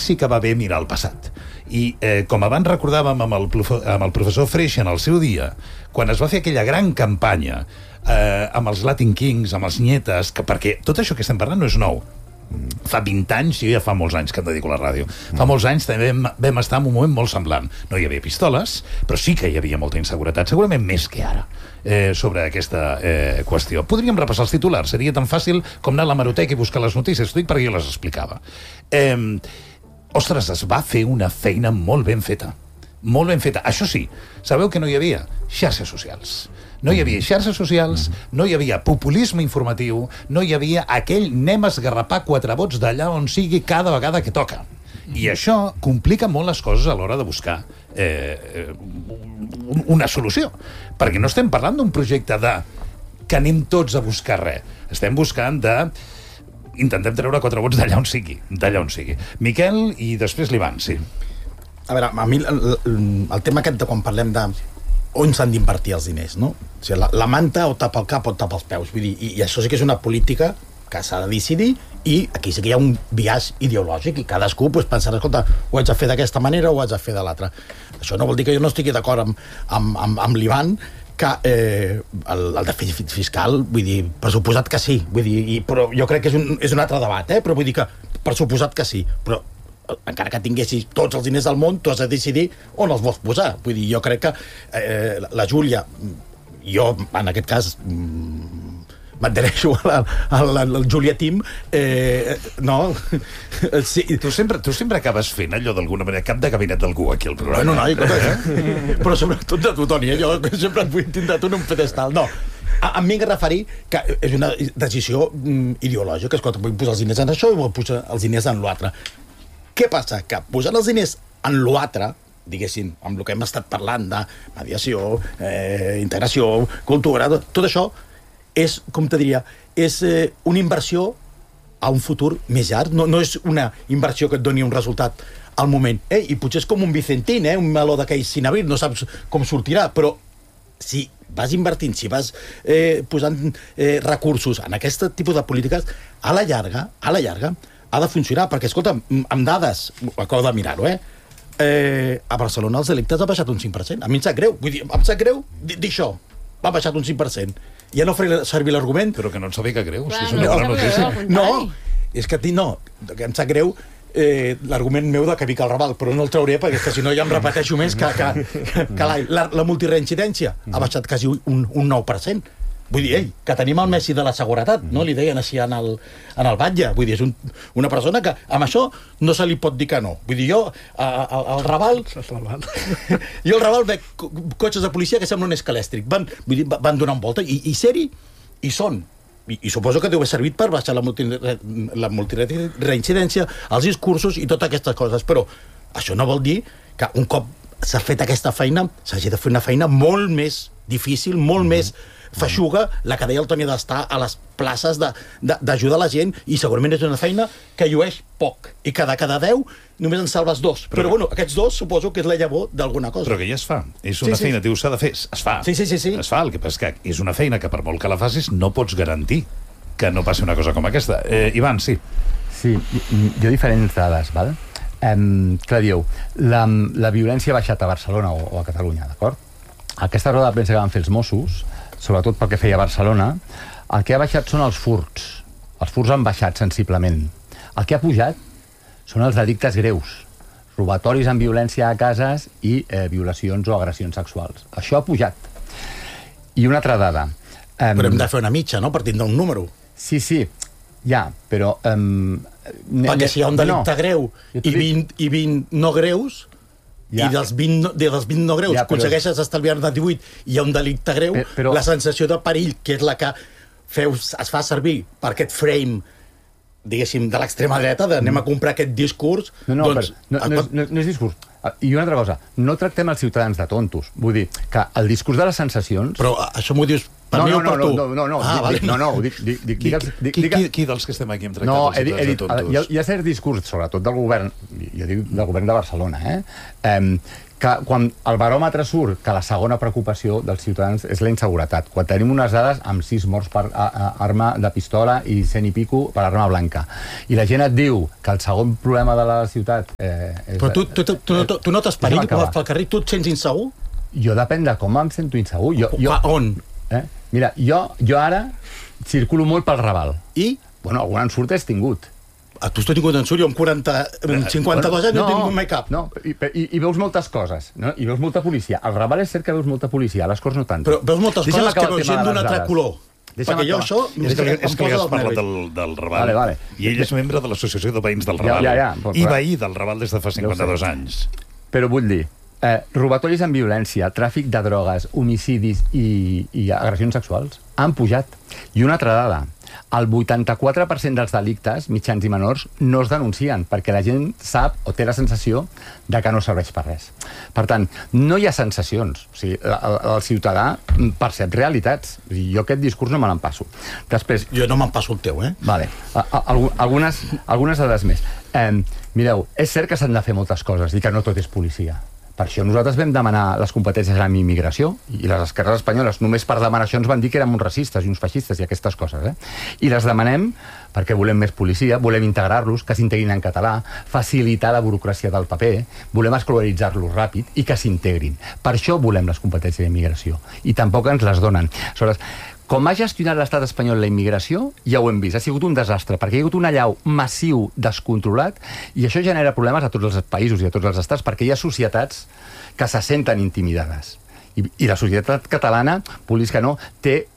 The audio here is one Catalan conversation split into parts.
sí que va bé mirar el passat. I com abans recordàvem amb el professor Freixi en el seu dia, quan es va fer aquella gran campanya amb els Latin Kings, amb els Nietes, perquè tot això que estem parlant no és nou. Fa 20 anys, jo ja fa molts anys que em dedico a la ràdio, fa molts anys també vam estar en un moment molt semblant. No hi havia pistoles, però sí que hi havia molta inseguretat, segurament més que ara, sobre aquesta qüestió. Podríem repassar els titulars, seria tan fàcil com anar a l'hemeroteca i buscar les notícies, t'ho dic perquè jo les explicava. Ostres, es va fer una feina molt ben feta. Molt ben feta. Això sí, sabeu que no hi havia xarxes socials. No hi havia xarxes socials, no hi havia populisme informatiu, no hi havia aquell anem a esgarrapar 4 vots d'allà on sigui cada vegada que toca. I això complica molt les coses a l'hora de buscar una solució. Perquè no estem parlant d'un projecte que anem tots a buscar res. Estem buscant intentem treure 4 vots d'allà on sigui. Miquel i després l'Ivan, sí. A veure, a mi el tema aquest de quan parlem de on s'han d'invertir els diners, no? O sigui, la manta o tapa el cap o tapa els peus. Vull dir, i això sí que és una política que s'ha de decidir, i aquí sí que hi ha un biaix ideològic i cadascú pensarà, escolta, ho haig de fer d'aquesta manera o ho haig de fer de l'altra. Això no vol dir que jo no estigui d'acord amb l'Ivan, que el dèficit fiscal, vull dir, per suposat que sí, vull dir, però jo crec que és un altre debat, però vull dir que per suposat que sí, però encara que tinguessis tots els diners del món, tu has de decidir on els vols posar. Vull dir, jo crec que la Júlia, jo en aquest cas m'adhereixo al Júlia Team, no? Sí. Tu sempre acabes fent allò d'alguna manera, cap de gabinet d'algú aquí al programa. Bueno, noi, però sobretot de tu, Toni, jo sempre et vull tindre tu en un pedestal. No, a mi em referir que és una decisió ideològica. Escolta, vull posar els diners en això i vull posar els diners en l'altre. Què passa? Que posant els diners en l'altre, diguéssim, amb el que hem estat parlant de mediació, integració, cultura, tot això és, com te diria, és una inversió a un futur més llarg. No és una inversió que et doni un resultat al moment. I potser és com un Vicentín, un meló d'aquells sin abrir, no saps com sortirà, però si vas invertint, si vas posant recursos en aquest tipus de polítiques, a la llarga ha de funcionar, perquè, escolta, amb dades, acabo de mirar-ho, a Barcelona els delictes han baixat un 5%. A mi em sap greu, vull dir, em sap greu dir això, ha baixat un 5%. Ja no faré servir l'argument... Però que no et sabia que greu, clar, és una bona notícia. No, és que em sap greu l'argument meu de que Vic al Raval, però no el trauré perquè és que si no ja em repeteixo més que la multireincidència ha baixat quasi un 9%. Vull dir, que tenim el Messi de la seguretat, no? Li deien així en el Batlle. Vull dir, és una persona que amb això no se li pot dir que no. Vull dir, jo, al Raval... Jo al Raval veig cotxes de policia que semblen escalèstric. Van donant volta i ser-hi, i són. I suposo que deu haver servit per baixar la multireincidència, els discursos i totes aquestes coses. Però això no vol dir que un cop s'ha fet aquesta feina, s'hagi de fer una feina molt més difícil, molt més feixuga, la que deia el Toni, d'estar a les places d'ajudar la gent, i segurament és una feina que llueix poc, i cada 10 només en salves 2. Però bueno, aquests 2 suposo que és la llavor d'alguna cosa. Però que ja es fa. És una feina, dius, s'ha de fer. Es fa. Sí. Es fa, el que passa que és una feina que per molt que la facis no pots garantir que no passi una cosa com aquesta. Ivan, sí. Sí, jo diferents dades, val? Clar, dieu, la violència ha baixat a Barcelona o a Catalunya, d'acord? Aquesta roda de premsa que van fer els Mossos, sobretot pel que feia a Barcelona, el que ha baixat són els furts. Els furts han baixat sensiblement. El que ha pujat són els delictes greus, robatoris amb violència a cases i violacions o agressions sexuals. Això ha pujat. I una altra dada. Però hem de fer una mitja, no?, partint d'un número. Sí, ja, però... perquè si hi ha un delicte greu i 20 no greus... Ja. I dels 20 no greus aconsegueixes estalviar-ne 18 i hi ha un delicte greu, però la sensació de perill, que és la que es fa servir per aquest frame, diguéssim, de l'extrema dreta, d'anem a comprar aquest discurs... No és discurs. I una altra cosa, no tractem els ciutadans de tontos. Vull dir que el discurs de les sensacions... Però això m'ho dius Per mi o per tu? No, Qui dels que estem aquí hem tractat no, els ciutadans de tontos? hi ha cert discurs, sobretot del govern, jo dic del govern de Barcelona, que quan el baròmetre surt que la segona preocupació dels ciutadans és la inseguretat, quan tenim unes dades amb 6 morts per arma de pistola i 100 i pico per arma blanca, i la gent et diu que el segon problema de la ciutat és... Però tu notes perill pel carrer? Tu et sents insegur? Jo depèn de com em sento insegur. On? Mira, jo ara circulo molt pel Raval. I? Bueno, algun ensurt has tingut. Tu has tingut ensurt, jo amb 52 anys no he tingut mai cap. No, i veus moltes coses, no? I veus molta policia. Al Raval és cert que veus molta policia, a les Corts no tant. Però veus moltes coses que veus gent d'un altre color. Perquè jo això... És que li has parlat del Raval. Vale. I ell és membre de l'Associació de Veïns del Raval. I veí del Raval des de fa 52 anys. Però vull dir, robatoris amb violència, tràfic de drogues, homicidis i agressions sexuals han pujat. I una altra dada, el 84% dels delictes, mitjans i menors, no es denuncien, perquè la gent sap o té la sensació de que no serveix per res. Per tant, no hi ha sensacions. O sigui, el ciutadà percep realitats. Jo aquest discurs no me l'empasso. Després... Jo no me'n passo el teu, Vale. Algunes dades més. Mireu, és cert que s'han de fer moltes coses i que no tot és policia. Per això nosaltres vam demanar les competències en immigració i les esquerres espanyoles només per demanar això ens van dir que érem uns racistes i uns feixistes i aquestes coses. I les demanem perquè volem més policia, volem integrar-los, que s'integrin en català, facilitar la burocràcia del paper, volem escolaritzar-los ràpid i que s'integrin. Per això volem les competències d'immigració i tampoc ens les donen. Aleshores, com ha gestionat l'estat espanyol la immigració, ja ho hem vist, ha sigut un desastre, perquè hi ha hagut un allau massiu descontrolat i això genera problemes a tots els països i a tots els estats, perquè hi ha societats que se senten intimidades. I la societat catalana, vulguis que no, té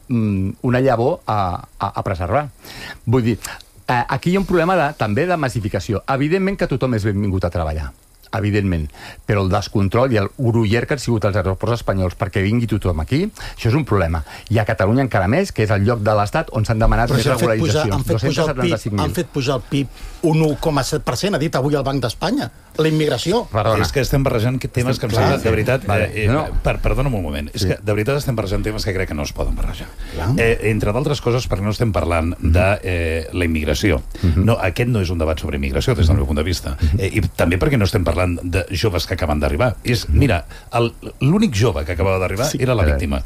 una llavor a preservar. Vull dir, aquí hi ha un problema també de massificació. Evidentment que tothom és benvingut a treballar, evidentment, però el descontrol i el gruller que han sigut els aeroports espanyols perquè vingui tothom aquí, això és un problema. I a Catalunya encara més, que és el lloc de l'Estat on s'han demanat més regularitzacions. 275.000. Han fet pujar el PIB un 1,7%, ha dit avui el Banc d'Espanya. La immigració. Perdona. És que estem barrejant temes que em sembla, de veritat... Perdona'm un moment. És que de veritat estem barrejant temes que crec que no es poden barrejar. Entre d'altres coses, perquè no estem parlant de la immigració. No, aquest no és un debat sobre immigració, des del meu punt de vista. I també perquè no estem parlant de joves que acaben d'arribar. Mira, l'únic jove que acabava d'arribar era la víctima.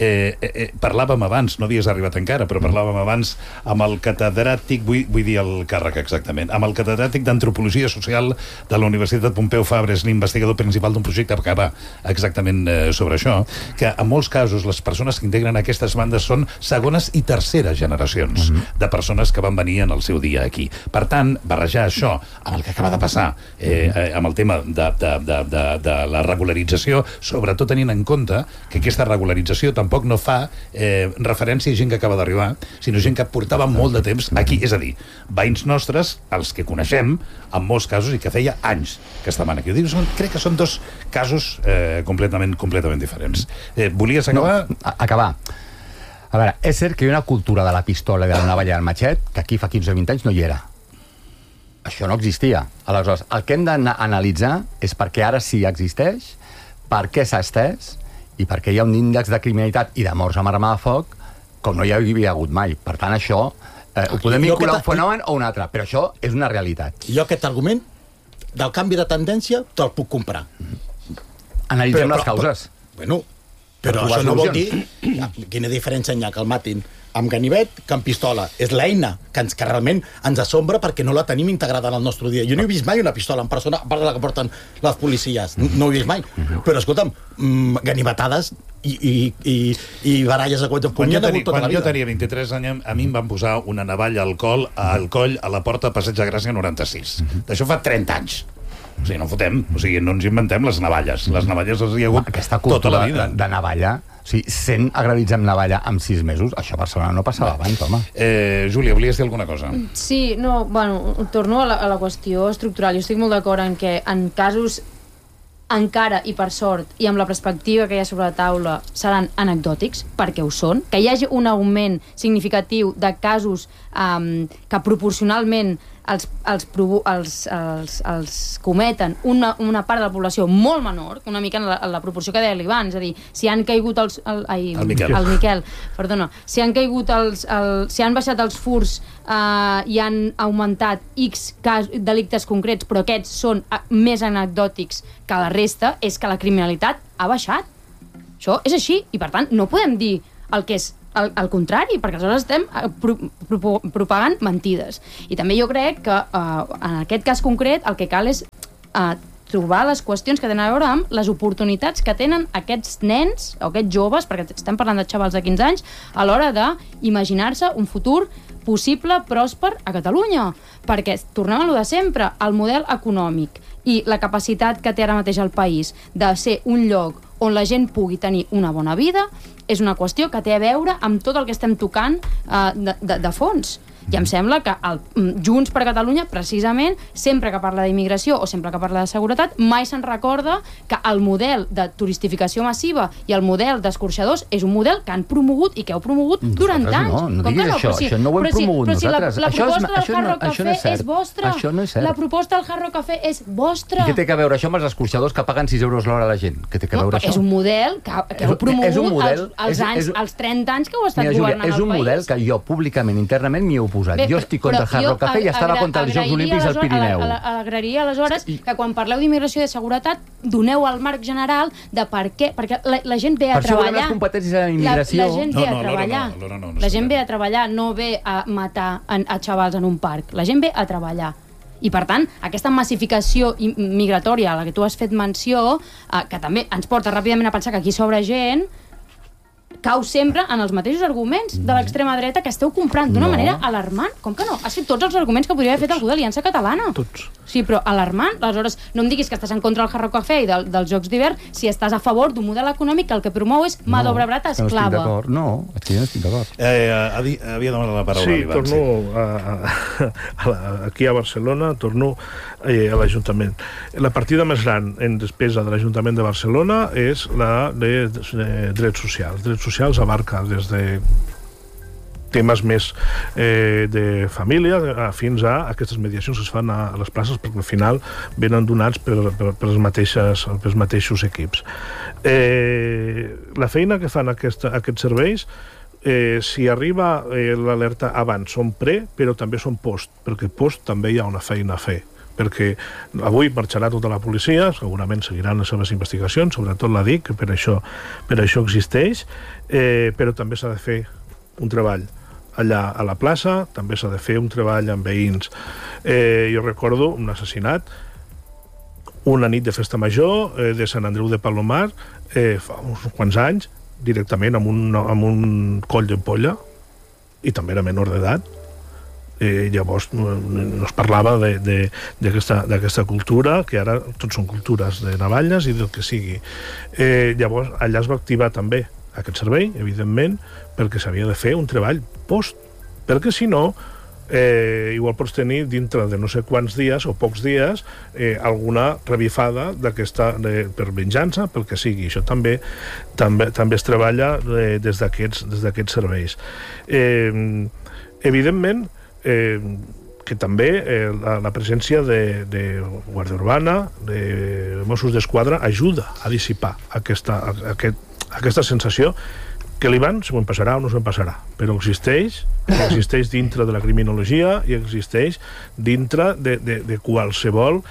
Parlàvem abans, no havies arribat encara, però parlàvem abans amb el catedràtic, vull dir el càrrec exactament, amb el catedràtic d'Antropologia Social de la Universitat Pompeu Fabra, és l'investigador principal d'un projecte que va exactament sobre això, que en molts casos les persones que integren aquestes bandes són segones i terceres generacions de persones que van venir en el seu dia aquí. Per tant, barrejar això amb el que acaba de passar, amb el tema de la regularització, sobretot tenint en compte que aquesta regularització tampoc no fa referència a gent que acaba d'arribar, sinó gent que portava molt de temps aquí, és a dir, veïns nostres, els que coneixem, en molts casos, i que feia anys que estaven aquí. Crec que són dos casos completament diferents. Volies acabar? No, acabar. A veure, és cert que hi ha una cultura de la pistola i de la navalla del matxet que aquí fa 15 o 20 anys no hi era. Això no existia. Aleshores, el que hem d'analitzar és perquè ara sí existeix, per què s'ha estès i perquè hi ha un índex de criminalitat i de morts amb arma de foc com no hi havia hagut mai. Per tant, això ho podem vincular a un fenomen o un altre, però això és una realitat. Jo aquest argument del canvi de tendència te'l puc comprar. Analitzem les causes. Bueno, però això no vol dir quina diferència hi ha que el matin amb ganivet que amb pistola. És l'eina que realment ens assombra perquè no la tenim integrada en el nostre dia. Jo no he vist mai una pistola en persona, a part de la que porten les policies. No ho he vist mai. Però, escolta'm, ganivetades i baralles a coll de puny hi ha hagut tota la vida. Quan jo tenia 23 anys, a mi em van posar una navalla al coll a la porta de Passeig de Gràcia 96. D'això fa 30 anys. O sigui, no fotem. O sigui, no ens inventem les navalles. Les navalles les hi ha hagut tota la vida. De navalla, o sigui, 100 agredits amb navalla en 6 mesos, això a Barcelona no passava abans, home. Júlia, volies dir alguna cosa? Sí, no, bueno, torno a la qüestió estructural. Jo estic molt d'acord en que en casos encara, i per sort, i amb la perspectiva que hi ha sobre la taula, seran anecdòtics, perquè ho són, que hi hagi un augment significatiu de casos que proporcionalment els cometen una part de la població molt menor, una mica en la proporció que deia l'Ivan, és a dir, si han caigut el Miquel, perdona, si han baixat els furs i han augmentat X delictes concrets, però aquests són més anecdòtics que la resta, és que la criminalitat ha baixat. Això és així, i per tant no podem dir el que és al contrari, perquè aleshores estem propagant mentides. I també jo crec que en aquest cas concret el que cal és trobar les qüestions que tenen a veure amb les oportunitats que tenen aquests nens o aquests joves, perquè estem parlant de xavals de 15 anys, a l'hora d'imaginar-se un futur possible, pròsper a Catalunya. Perquè tornem a lo de sempre, el model econòmic i la capacitat que té ara mateix el país de ser un lloc on la gent pugui tenir una bona vida és una qüestió que té a veure amb tot el que estem tocant de fons. I em sembla que Junts per Catalunya, precisament, sempre que parla d'immigració o sempre que parla de seguretat, mai se'n recorda que el model de turistificació massiva i el model d'escorxadors és un model que han promogut i que heu promogut durant anys. No diguis això no ho hem promogut nosaltres. La proposta del Hard Rock Cafè és vostra. Això no és cert. La proposta del Hard Rock Cafè és vostra. I què té a veure això amb els escorxadors que paguen 6 euros l'hora a la gent? Què té a veure això? És un model que heu promogut als 30 anys que heu estat governant el país. És un model que jo públicament, internament, m'hi he oposat. Jo estic contra el Hard Rock Cafè i estava contra els Jocs Olímpics al Pirineu. Agrairia aleshores que quan parleu d'immigració i de seguretat doneu el marc general de per què, perquè la gent ve a treballar. Per això volem les competències en immigració. La gent ve a treballar. La gent ve a treballar, no ve a matar a xavals en un parc. La gent ve a treballar. I, per tant, aquesta massificació migratòria a la que tu has fet menció, que també ens porta ràpidament a pensar que aquí sobra gent, cau sempre en els mateixos arguments de l'extrema dreta que esteu comprant d'una manera alarmant. Com que no? Has fet tots els arguments que podria haver fet algú d'Aliança Catalana. Tots. Sí, però alarmant. Aleshores, no em diguis que estàs en contra del Hard Rock Cafè i dels Jocs d'hivern si estàs a favor d'un model econòmic que el que promou és mà d'obra barata esclava. No, és que jo no estic d'acord. Havia demanat la paraula. Sí, torno aquí a Barcelona, torno a l'Ajuntament. La partida més gran en despesa de l'Ajuntament de Barcelona és la de drets socials. Drets socials abarca des de temes més de família fins a aquestes mediacions que es fan a les places, perquè al final venen donats pels mateixos equips. La feina que fan aquests serveis, si arriba l'alerta abans, són però també són post, perquè post també hi ha una feina a fer, perquè avui marxarà tota la policia, segurament seguiran les seves investigacions, sobretot la DIC, que per això existeix, però també s'ha de fer un treball allà a la plaça, també s'ha de fer un treball amb veïns. Jo recordo un assassinat, una nit de festa major de Sant Andreu de Palomar, fa uns quants anys, directament amb un coll d'ampolla, i també era menor d'edat. Llavors no es parlava d'aquesta cultura, que ara tots són cultures de navalles i del que sigui. Llavors allà es va activar també aquest servei, evidentment, perquè s'havia de fer un treball post, perquè si no igual pots tenir dintre de no sé quants dies o pocs dies alguna revifada per venjança, pel que sigui. Això també es treballa des d'aquests serveis. Evidentment que també la presència de Guàrdia Urbana, de Mossos d'Esquadra, ajuda a dissipar aquesta sensació que l'Ivan se m'ho passarà o no se m'ho passarà, però existeix dintre de la criminologia i existeix dintre de qualsevol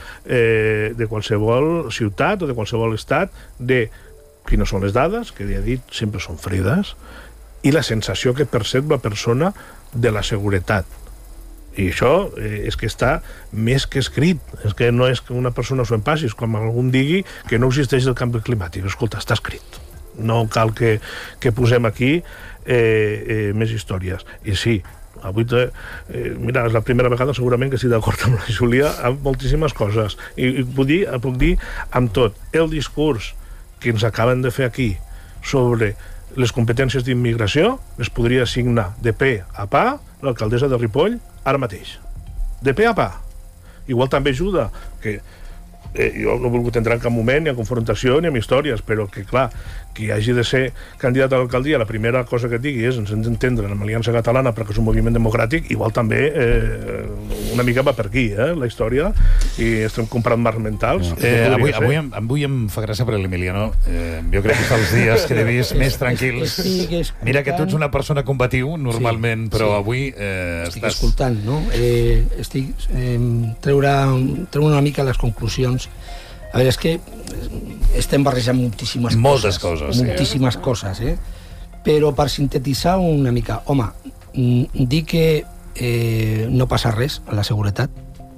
ciutat o de qualsevol estat, de quines són les dades, que ja he dit, sempre són fredes, i la sensació que percep la persona de la seguretat. I això és que està més que escrit. És que no és que una persona s'ho empassi, és com algú digui que no existeix el canvi climàtic. Escolta, està escrit. No cal que posem aquí més històries. I sí, avui mira, és la primera vegada segurament que estic d'acord amb la Júlia amb moltíssimes coses. I puc dir amb tot. El discurs que ens acaben de fer aquí sobre les competències d'immigració les podria assignar de pe a pa l'alcaldessa de Ripoll ara mateix. De pe a pa. Igual també ajuda que jo no he volgut entrar en cap moment ni a confrontació ni a històries, però que clar, qui hagi de ser candidat a l'alcaldia, la primera cosa que et digui és ens hem d'entendre amb l'Aliança Catalana perquè és un moviment democràtic, igual també una mica va per aquí, la història, i estem comprant marcs mentals. Avui em fa gràcia per l'Emiliano. Jo crec que fa els dies que l'he vist més tranquils. Mira que tu ets una persona combatiu, normalment, però avui estic escoltant, no? Estic treure una mica les conclusions. A veure, és que estem barrejant moltes coses, però per sintetitzar una mica, home, dir que no passa res a la seguretat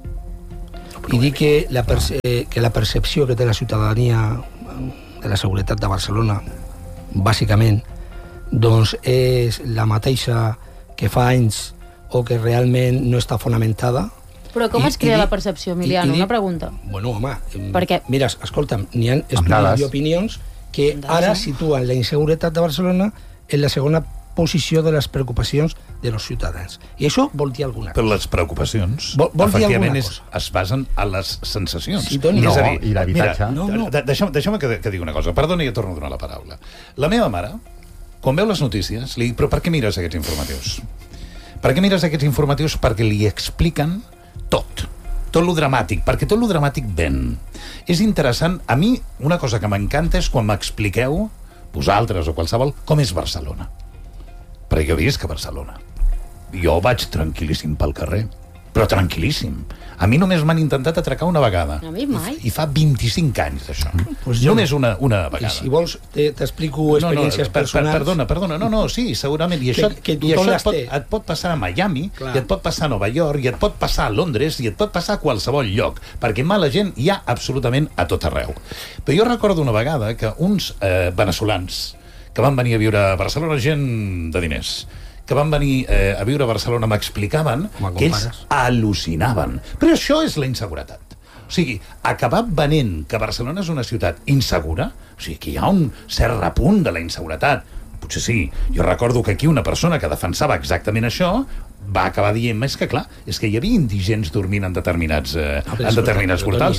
i dir que la percepció que té la ciutadania de la seguretat de Barcelona, bàsicament, doncs és la mateixa que fa anys o que realment no està fonamentada. Però com es crea la percepció, Emiliano? Una pregunta. Bueno, home, perquè... mira, escolta'm, n'hi ha estudis i opinions que ara situen la inseguretat de Barcelona en la segona posició de les preocupacions de los ciutadans. I això vol dir alguna cosa. Però les preocupacions, efectivament, es basen a les sensacions. Sí, Toni. És a dir, i l'habitatge. Deixa'm que digui una cosa. Perdona, jo torno a donar la paraula. La meva mare, quan veu les notícies, li dic, però per què mires aquests informatius? Per què mires aquests informatius? Perquè li expliquen tot lo dramàtic, perquè tot lo dramàtic ven. És interessant, a mi una cosa que m'encanta és quan m'expliqueu, vosaltres o qualsevol, com és Barcelona. Perquè jo visc a Barcelona. Jo vaig tranquil·líssim pel carrer, però tranquil·líssim. A mi només m'han intentat atracar una vegada. A mi mai. I fa 25 anys d'això. Pues només una vegada. I si vols, t'explico experiències personals. Perdona. No, sí, segurament. I això, et pot passar a Miami, i et pot passar a Nova York, i et pot passar a Londres, i et pot passar a qualsevol lloc, perquè mala gent hi ha absolutament a tot arreu. Però jo recordo una vegada que uns veneçolans que van venir a viure a Barcelona, gent de diners, que van venir a viure a Barcelona, m'explicaven que ells al·lucinaven. Però això és la inseguretat. O sigui, acabar venent que Barcelona és una ciutat insegura, o sigui, que hi ha un cert repunt de la inseguretat, potser sí. Jo recordo que aquí una persona que defensava exactament això va acabar dient, és que clar, és que hi havia indigents dormint en determinats portals.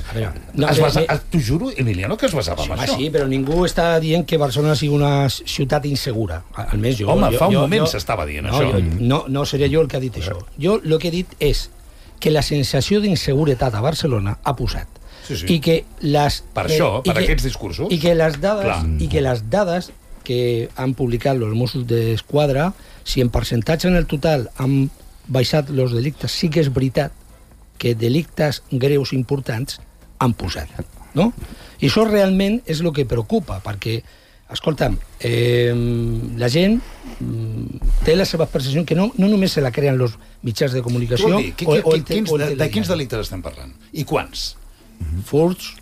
T'ho juro, Emiliano, que es basava en això. Sí, però ningú està dient que Barcelona sigui una ciutat insegura. Almenys jo... Home, fa un moment s'estava dient això. No seré jo el que ha dit això. Jo el que he dit és que la sensació d'inseguretat a Barcelona ha posat. I que les... Per això, per aquests discursos. I que les dades que han publicat els Mossos d'Esquadra, si en percentatge en el total han baixat els delictes, sí que és veritat que delictes greus importants han posat, no? I això realment és el que preocupa, perquè, escolta'm, la gent té la seva percepció que no només se la creen els mitjans de comunicació... De quins delictes estem parlant? I quants? Furts,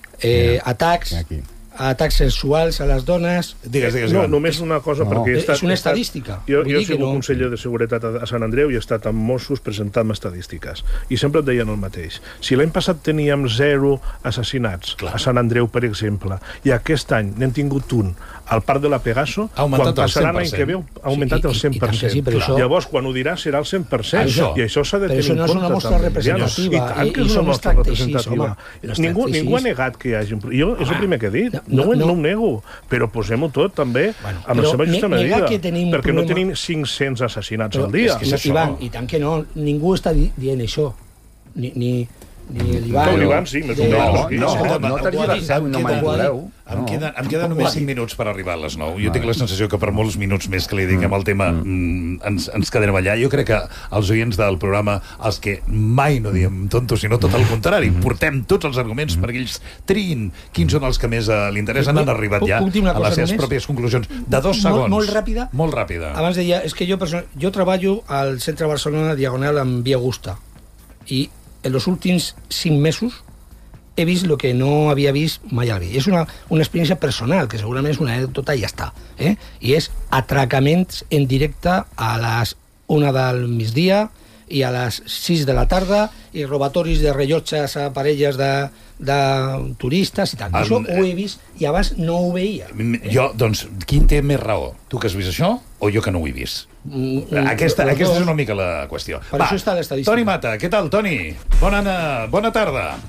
atacs sexuals a les dones... Digues, no, només una cosa, perquè... És una estadística. Jo he sigut conseller de Seguretat a Sant Andreu i he estat amb Mossos presentant estadístiques. I sempre et deien el mateix. Si l'any passat teníem 0 assassinats a Sant Andreu, per exemple, i aquest any n'hem tingut un al Parc de la Pegaso, quan passarà l'any que veu ha augmentat el 100%. Llavors, quan ho diràs, serà el 100%. I això s'ha de tenir en compte. Però això no és una mostra representativa. I tant que és una mostra representativa. Ningú ha negat que hi hagi... Jo és el primer que he dit. No ho nego, però posem-ho tot també amb la seva justa medida, perquè no tenim 500 assassinats al dia. Ivan, i tant que no, ningú està dient això, ni l'Ivan sí, més o menys. No tergiverseu, no manipuleu. Em queden només 5 minuts per arribar a les 9. Jo tinc la sensació que per molts minuts més que li dediquem al tema ens quedarem allà. Jo crec que els oients del programa, els que mai no diem tontos, sinó tot el contrari, portem tots els arguments perquè ells triïn quins són els que més li interessen, han arribat ja a les seves pròpies conclusions. De 2 segons. Molt ràpida. Molt ràpida. Abans deia, és que jo treballo al centre de Barcelona diagonal amb Via Augusta i en els últims 5 mesos he vist el que no havia vist mai a la vida. És una experiència personal, que segurament és una anècdota i ja està. I és atracaments en directe a les 1 del migdia i a les 6 de la tarda i robatoris de rellotges a parelles de turistes i tal. Això ho he vist i abans no ho veia. Jo, doncs, quin té més raó? Tu que has vist això o jo que no ho he vist? Aquesta és una mica la qüestió. Per això està l'estadística. Toni Mata, què tal, Toni? Bona tarda.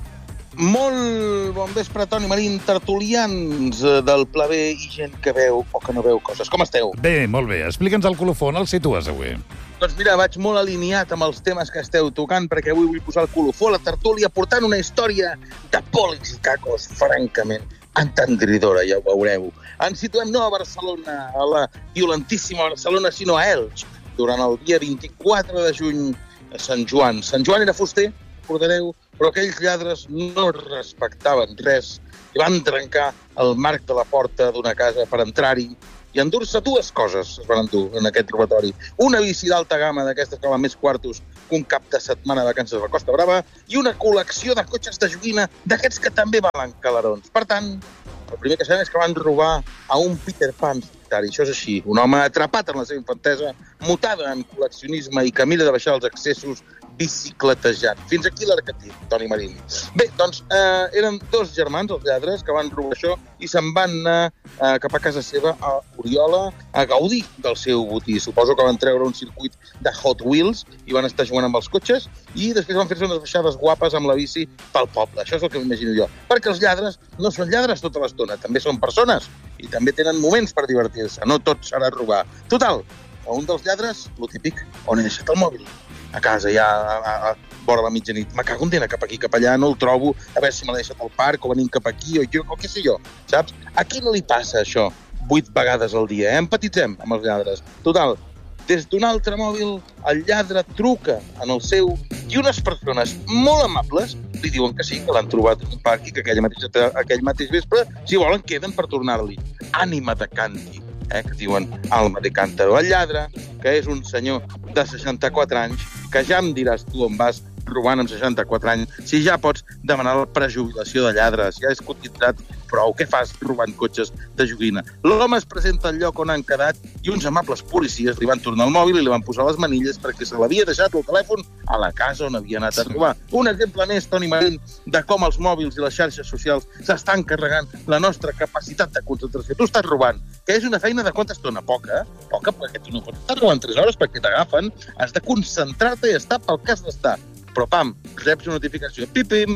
Molt bon vespre, Toni Marín, tertulians del pla B i gent que veu o que no veu coses. Com esteu? Bé, molt bé. Explica'ns el colofó, on el situes avui? Doncs mira, vaig molt alineat amb els temes que esteu tocant, perquè avui vull posar el colofó a la tertúlia portant una història de polis i cacos, francament, entendridora, ja ho veureu. Ens situem no a Barcelona, a la violentíssima Barcelona, sinó a Elx, durant el dia 24 de juny a Sant Joan. Sant Joan era fuster, recordareu, però aquells lladres no respectaven res i van trencar el marc de la porta d'una casa per entrar-hi i endur-se dues coses es van endur en aquest robatori. Una bici d'alta gamma d'aquestes que valen més quartos que un cap de setmana de vacances a la Costa Brava i una col·lecció de cotxes de joguina d'aquests que també valen calarons. Per tant, el primer que sabem és que van robar a un Peter Pan solitari. Això és així, un home atrapat en la seva infantesa, mutada en col·leccionisme i que mira de baixar els excessos bicicletejant. Fins aquí l'arquetip, Toni Marín. Bé, doncs, eren dos germans, els lladres, que van robar això i se'n van anar cap a casa seva a Oriola a gaudir del seu botí. Suposo que van treure un circuit de Hot Wheels i van estar jugant amb els cotxes i després van fer-se unes baixades guapes amb la bici pel poble. Això és el que m'imagino jo. Perquè els lladres no són lladres tota l'estona, també són persones i també tenen moments per divertir-se. No tot serà robar. Total, a un dels lladres, lo típic, on he deixat el mòbil? A casa, ja a vora la mitjanit. Me cago en dena cap aquí, cap allà, no el trobo, a veure si me l'he deixat al parc o venim cap aquí o jo, o què sé jo, saps? A qui no li passa això 8 vegades al dia, Empatitzem amb els lladres. Total, des d'un altre mòbil, el lladre truca en el seu i unes persones molt amables li diuen que sí, que l'han trobat en un parc i que aquell mateix vespre, si volen, queden per tornar-li. Ànima de Canti, que diuen Alma de Cántaro. El lladre, que és un senyor de 64 anys, que ja em diràs tu on vas robant amb 64 anys, si ja pots demanar la prejubilació de lladres, ja és cotitzat prou, què fas robant cotxes de joguina? L'home es presenta al lloc on han quedat i uns amables policies li van tornar el mòbil i li van posar les manilles perquè se l'havia deixat el telèfon a la casa on havia anat a robar. Un exemple més, Toni Marín, de com els mòbils i les xarxes socials s'estan carregant la nostra capacitat de concentració. Tu estàs robant, que és una feina de quanta estona? Poca, perquè tu no pots estar robant 3 hores perquè t'agafen, has de concentrar-te i estar pel cas d'estar. Però, pam, reps una notificació. Pipim,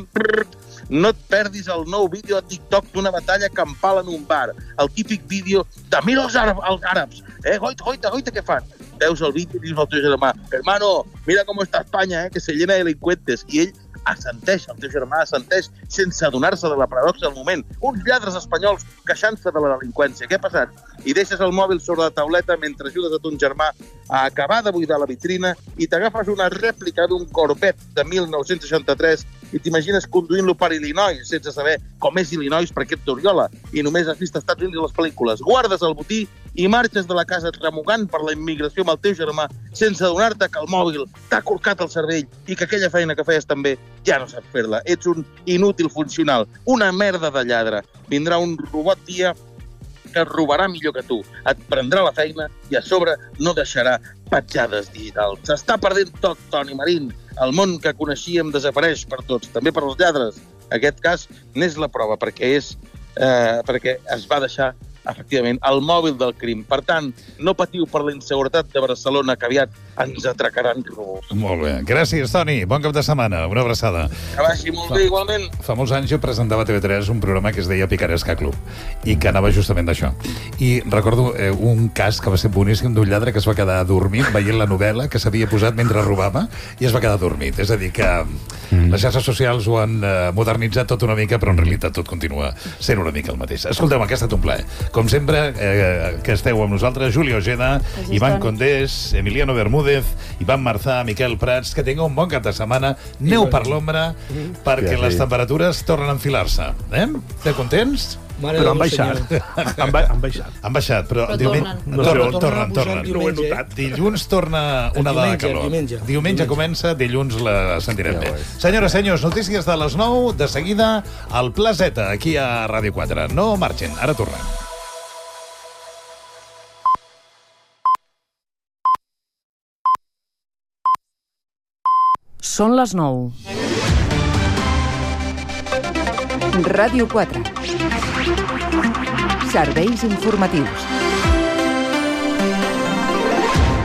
no et perdis el nou vídeo a TikTok d'una batalla campal en un bar. El típic vídeo de mira els àrabs. Goita, què fan? Veus el vídeo i dius al teu germà, hermano, mira com està Espanya, que se llena de delincuentes. I ell assenteix, el teu germà assenteix sense adonar-se de la paradoxa del moment. Uns lladres espanyols queixant-se de la delinqüència. Què ha passat? I deixes el mòbil sobre la tauleta mentre ajudes a ton germà a acabar de buidar la vitrina i t'agafes una rèplica d'un Corvette de 1963 i t'imagines conduint-lo per Illinois sense saber com és Illinois perquè ets d'Oriola i només has vist Estats Units a les pel·lícules. Guardes el botí i marxes de la casa remugant per la immigració amb el teu germà sense adonar-te que el mòbil t'ha corcat el cervell i que aquella feina que feies també ja no saps fer-la. Ets un inútil funcional, una merda de lladre. Vindrà un robot dia que robarà millor que tu, et prendrà la feina i a sobre no deixarà petjades digitals. S'està perdent tot, Toni Marín. El món que coneixíem desapareix per tots, també per als lladres. Aquest cas n'és la prova, perquè es va deixar efectivament el mòbil del crim. Per tant, no patiu per la inseguretat de Barcelona, que aviat ens atracaran robos. Molt bé. Gràcies, Toni. Bon cap de setmana. Una abraçada. Que vagi molt bé, igualment. Fa molts anys jo presentava a TV3 un programa que es deia Picaresca Club i que anava justament d'això. I recordo un cas que va ser boníssim d'un lladre que es va quedar dormit veient la novel·la que s'havia posat mentre robava i es va quedar dormit. És a dir, que les xarxes socials ho han modernitzat tot una mica, però en realitat tot continua sent una mica el mateix. Escolteu, que ha estat un plaer. Com sempre, que esteu amb nosaltres, Juli Ojeda, Ivan Condés, Emiliano Bermúdez, Ivan Marzà, Miquel Prats, que tingueu un bon cap de setmana. Aneu per l'ombra perquè les temperatures tornen a enfilar-se. Esteu contents? Però han baixat. Han baixat, però tornen. No ho he notat. Dilluns torna una de calor. Diumenge comença, dilluns la sentirem bé. Senyores, senyors, notícies de les 9, de seguida al Pla Z, aquí a Ràdio 4. No marxen, ara tornem. Són les 9. Ràdio 4. Serveis informatius.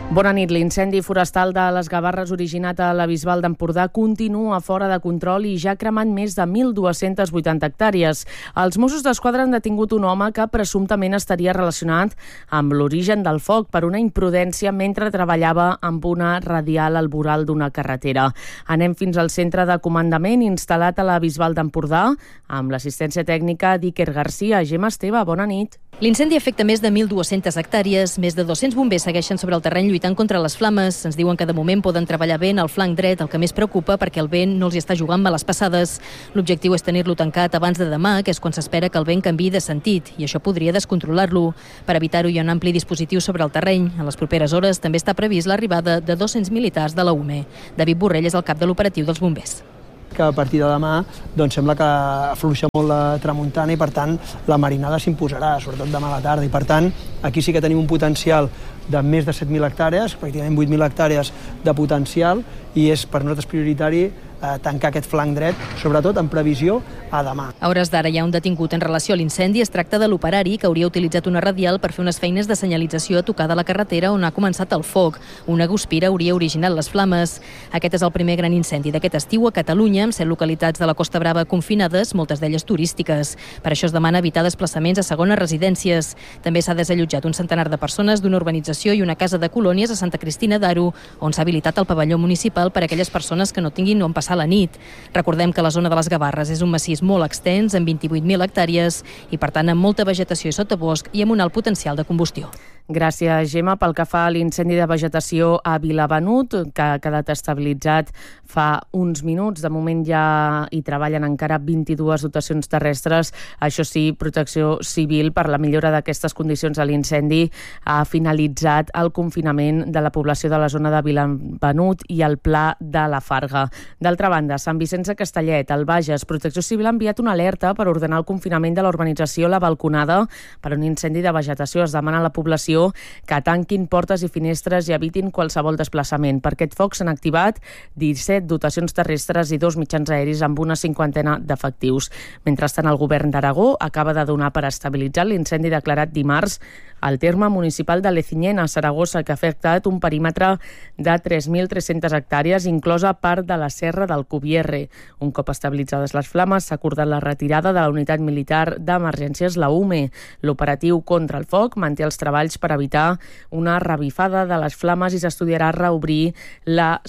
Bona nit. L'incendi forestal de les Gavarres originat a la Bisbal d'Empordà continua fora de control i ja ha cremat més de 1.280 hectàrees. Els Mossos d'Esquadra han detingut un home que presumptament estaria relacionat amb l'origen del foc per una imprudència mentre treballava amb una radial al voral d'una carretera. Anem fins al centre de comandament instal·lat a la Bisbal d'Empordà amb l'assistència tècnica d'Iker Garcia. Gemma Esteve, bona nit. L'incendi afecta més de 1.200 hectàrees. Més de 200 bombers segueixen sobre el terreny lluitant contra les flames. Ens diuen que de moment poden treballar bé en el flanc dret, el que més preocupa perquè el vent no els hi està jugant males passades. L'objectiu és tenir-lo tancat abans de demà, que és quan s'espera que el vent canviï de sentit, i això podria descontrolar-lo. Per evitar-ho hi ha un ampli dispositiu sobre el terreny. En les properes hores també està previst l'arribada de 200 militars de la UME. David Borrell és el cap de l'operatiu dels bombers. Que a partir de demà sembla que afluixa molt la tramuntana i per tant la marinada s'imposarà, sobretot demà a la tarda, i per tant aquí sí que tenim un potencial de més de 7.000 hectàrees, pràcticament 8.000 hectàrees de potencial, i és per nosaltres prioritari tancar aquest flanc dret, sobretot en previsió a demà. A hores d'ara hi ha un detingut en relació a l'incendi. Es tracta de l'operari que hauria utilitzat una radial per fer unes feines de senyalització a tocar de la carretera on ha començat el foc. Una guspira hauria originat les flames. Aquest és el primer gran incendi d'aquest estiu a Catalunya, amb 7 localitats de la Costa Brava confinades, moltes d'elles turístiques. Per això es demana evitar desplaçaments a segones residències. També s'ha desallotjat un centenar de persones d'una urbanització i una casa de colònies a Santa Cristina d'Aro, on s'ha habilitat el pavelló municipal per a aquelles persones que no tinguin on passar la nit. Recordem que la zona de les Gavarres és un massís molt extens, amb 28.000 hectàrees, i per tant amb molta vegetació i sotabosc i amb un alt potencial de combustió. Gràcies, Gemma. Pel que fa a l'incendi de vegetació a Vilabenut, que ha quedat estabilitzat fa uns minuts, de moment ja hi treballen encara 22 dotacions terrestres. Això sí, Protecció Civil, per la millora d'aquestes condicions de l'incendi, ha finalitzat el confinament de la població de la zona de Vilabenut i el Pla de la Farga. D'altra banda, Sant Vicenç de Castellet, al Bages, Protecció Civil ha enviat una alerta per ordenar el confinament de la urbanització La Balconada per un incendi de vegetació. Es demana a la població que tanquin portes i finestres i evitin qualsevol desplaçament. Per aquest foc s'han activat 17 dotacions terrestres i 2 mitjans aeris amb una 50 d'efectius. Mentrestant, el govern d'Aragó acaba de donar per estabilitzar l'incendi declarat dimarts al terme municipal de Lecinyena, a Saragossa, que ha afectat un perímetre de 3.300 hectàrees, inclosa part de la serra del Cubierre. Un cop estabilitzades les flames, s'ha acordat la retirada de la unitat militar d'emergències, la UME. L'operatiu contra el foc manté els treballs per evitar una revifada de les flames i s'estudiarà reobrir la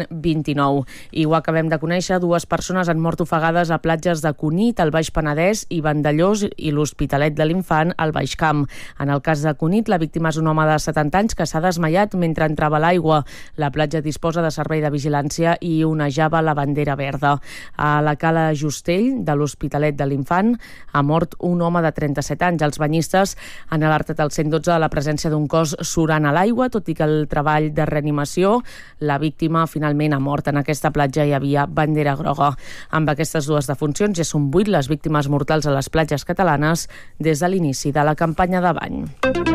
129. I ho acabem de conèixer, 2 persones han mort ofegades a platges de Cunit, al Baix Penedès, i Vandellós, i l'Hospitalet de l'Infant, al Baix Camp. En el cas de Cunit, la víctima és un home de 70 anys que s'ha desmaiat mentre entrava a l'aigua. La platja disposa de servei de vigilància i onejava la bandera verda. A la cala Justell, de l'Hospitalet de l'Infant, ha mort un home de 37 anys. Els banyistes han alertat al 112 de la presència d'un cos surant a l'aigua, tot i que el treball de reanimació, la víctima finalment ha mort. En aquesta platja hi havia bandera groga. Amb aquestes 2 defuncions ja són 8 les víctimes mortals a les platges catalanes des de l'inici de la campanya de bany.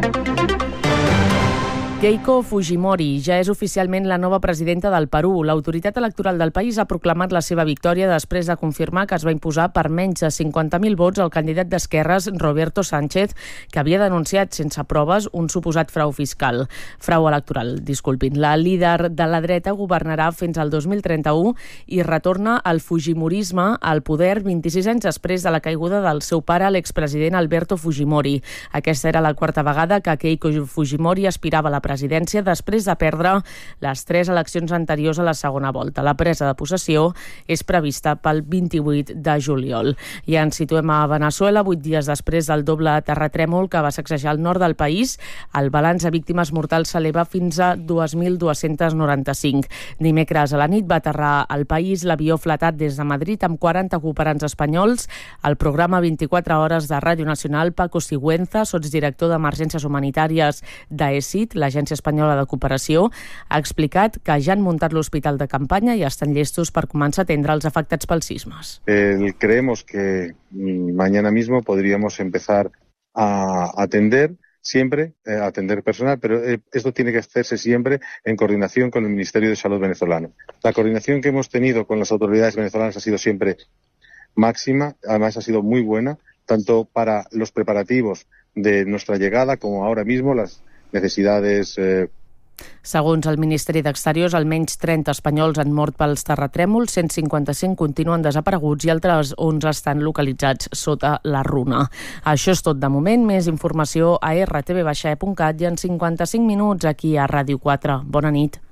Keiko Fujimori ja és oficialment la nova presidenta del Perú. L'autoritat electoral del país ha proclamat la seva victòria després de confirmar que es va imposar per menys de 50.000 vots al candidat d'esquerres Roberto Sánchez, que havia denunciat sense proves un suposat frau electoral. La líder de la dreta governarà fins al 2031 i retorna al fujimorisme al poder 26 anys després de la caiguda del seu pare, l'expresident Alberto Fujimori. Aquesta era la 4ª vegada que Keiko Fujimori aspirava a la presidència després de perdre les 3 eleccions anteriors a la segona volta. La presa de possessió és prevista pel 28 de juliol. I ens situem a Veneçuela, 8 dies després del doble terratrèmol que va sacsejar el nord del país. El balanç de víctimes mortals s'eleva fins a 2.295. Dimecres a la nit va aterrar al país l'avió flatat des de Madrid amb 40 cooperants espanyols. El programa 24 hores de Ràdio Nacional, Paco Sigüenza, sotsdirector d'Emergències Humanitàries d'AECIT, l'Agència Espanyola de Cooperació, ha explicat que ja han muntat l'hospital de campanya i estan llestos per començar a atendre els afectats pels sismes. Creemos que mañana mismo podríamos empezar a atender personal, pero esto tiene que hacerse siempre en coordinación con el Ministerio de Salud venezolano. La coordinación que hemos tenido con las autoridades venezolanas ha sido siempre máxima, además ha sido muy buena, tanto para los preparativos de nuestra llegada como ahora mismo las necesidades Segons el Ministeri d'Exteriors, almenys 30 espanyols han mort pels terratrèmols, 155 continuen desapareguts i altres 11 estan localitzats sota la runa. Això és tot de moment. Més informació a rtv-e.cat i en 55 minuts aquí a Ràdio 4. Bona nit.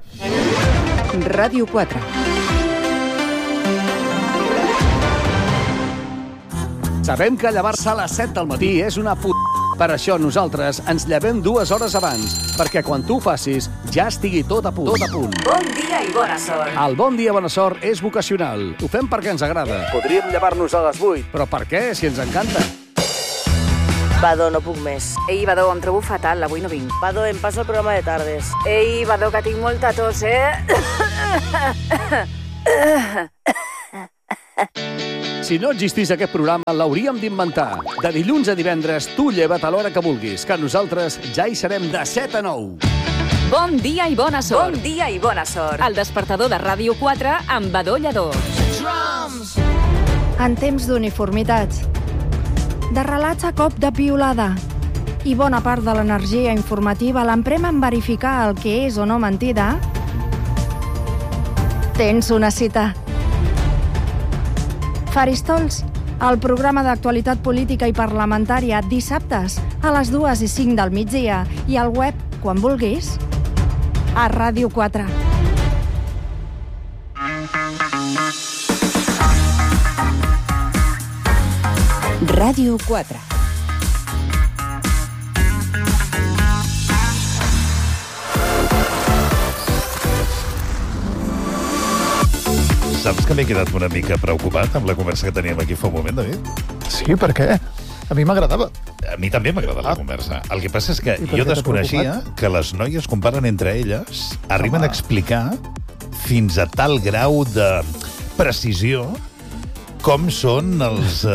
Ràdio 4. Sabem que llevar-se a les 7 del matí és una Per això nosaltres ens llevem 2 hores abans, perquè quan tu ho facis ja estigui tot a punt. Bon dia i bona sort. El bon dia, bona sort és vocacional. Ho fem perquè ens agrada. Podríem llevar-nos a les 8, però per què, si ens encanta? Badó, no puc més. Ei, Badó, em trobo fatal, avui no vinc. Badó, em passo el programa de tardes. Ei, Badó, que tinc molta tos, Si no existís aquest programa, l'hauríem d'inventar. De dilluns a divendres, tu lleva't a l'hora que vulguis, que nosaltres ja hi serem de 7 a 9. Bon dia i bona sort. Bon dia i bona sort. El despertador de Ràdio 4 amb Badó Lledó. En temps d'uniformitats, de relats a cop de piolada i bona part de l'energia informativa l'emprem en verificar el que és o no mentida, tens una cita. Faristols, el programa d'actualitat política i parlamentària dissabtes a les 2 i 5 del migdia i al web, quan vulguis, a Ràdio 4. Ràdio 4. Saps que m'he quedat una mica preocupat amb la conversa que teníem aquí fa un moment, David? Sí, per què? A mi m'agradava. A mi també m'agrada la conversa. El que passa és que jo desconeixia que les noies, quan parlen entre elles, arriben a explicar fins a tal grau de precisió com són els...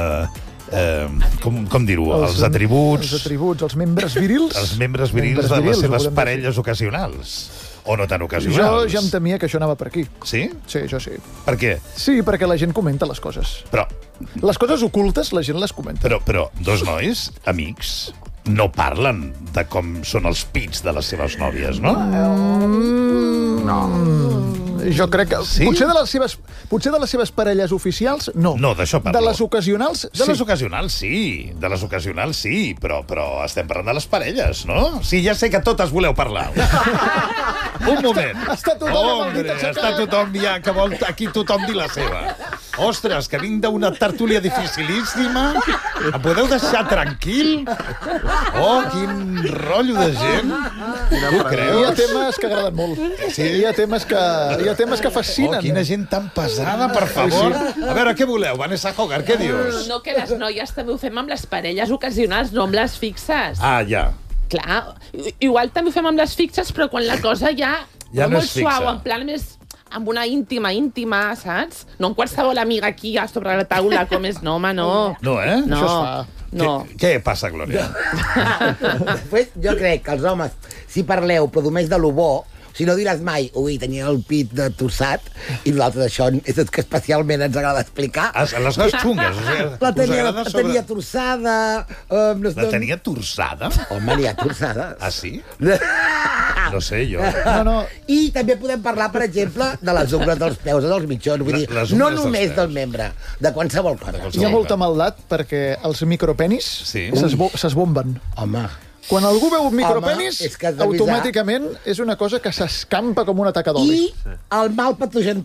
com dir-ho? Els atributs... Els atributs, els membres virils. Els membres virils de les seves parelles ocasionals. O no tan ocasionals. Jo ja em temia que això anava per aquí. Sí? Sí, jo sí. Per què? Sí, perquè la gent comenta les coses. Però... Les coses ocultes, la gent les comenta. Però dos nois, amics, no parlen de com són els pits de les seves nòvies, no? No. Jo crec que... Sí? Potser de les seves parelles oficials, no. No, d'això parlo. De les ocasionals, sí. De les ocasionals, sí. De les ocasionals, sí. Però estem parlant de les parelles, no? Sí, ja sé que totes voleu parlar. Un moment. Està tothom està tothom ja, que vol aquí tothom dir la seva. Ostres, que vinc d'una tertúlia dificilíssima. Em podeu deixar tranquil? Oh, quin rotllo de gent. Tu creus? Hi ha temes que agraden molt. Sí? Hi ha temes que fascinen. Oh, quina gent tan pesada, per favor. A veure, què voleu? Vanessa Hogar, què dius? No, que les noies també ho fem amb les parelles ocasionals, no amb les fixes. Ah, ja. Clar, igual també ho fem amb les fixes, però quan la cosa ja no molt és fixa. suau, en plan més... amb una íntima, saps? No amb qualsevol amiga aquí a sobre la taula, com és, no, home, no. No, eh? No. Això es fa. No. Què passa, Glòria? Pues jo crec que els homes, si parleu, però només de lo bo, si no diràs mai, ui, tenia el pit de tossat, i nosaltres això és el que especialment ens agrada explicar. Les coses xungues. O sigui, la tenia torçada... La tenia torçada? Home, n'hi ha torçada. Ah, sí? No sé, jo. No. I també podem parlar, per exemple, de les ungles dels peus o dels mitjons. Vull dir, no només del membre, de qualsevol cosa. Hi ha molta maldat perquè els micropenis s'esbomben. Home... Quan algú veu un micropenis, automàticament és una cosa que s'escampa com una taca d'oli. I el mal patogen...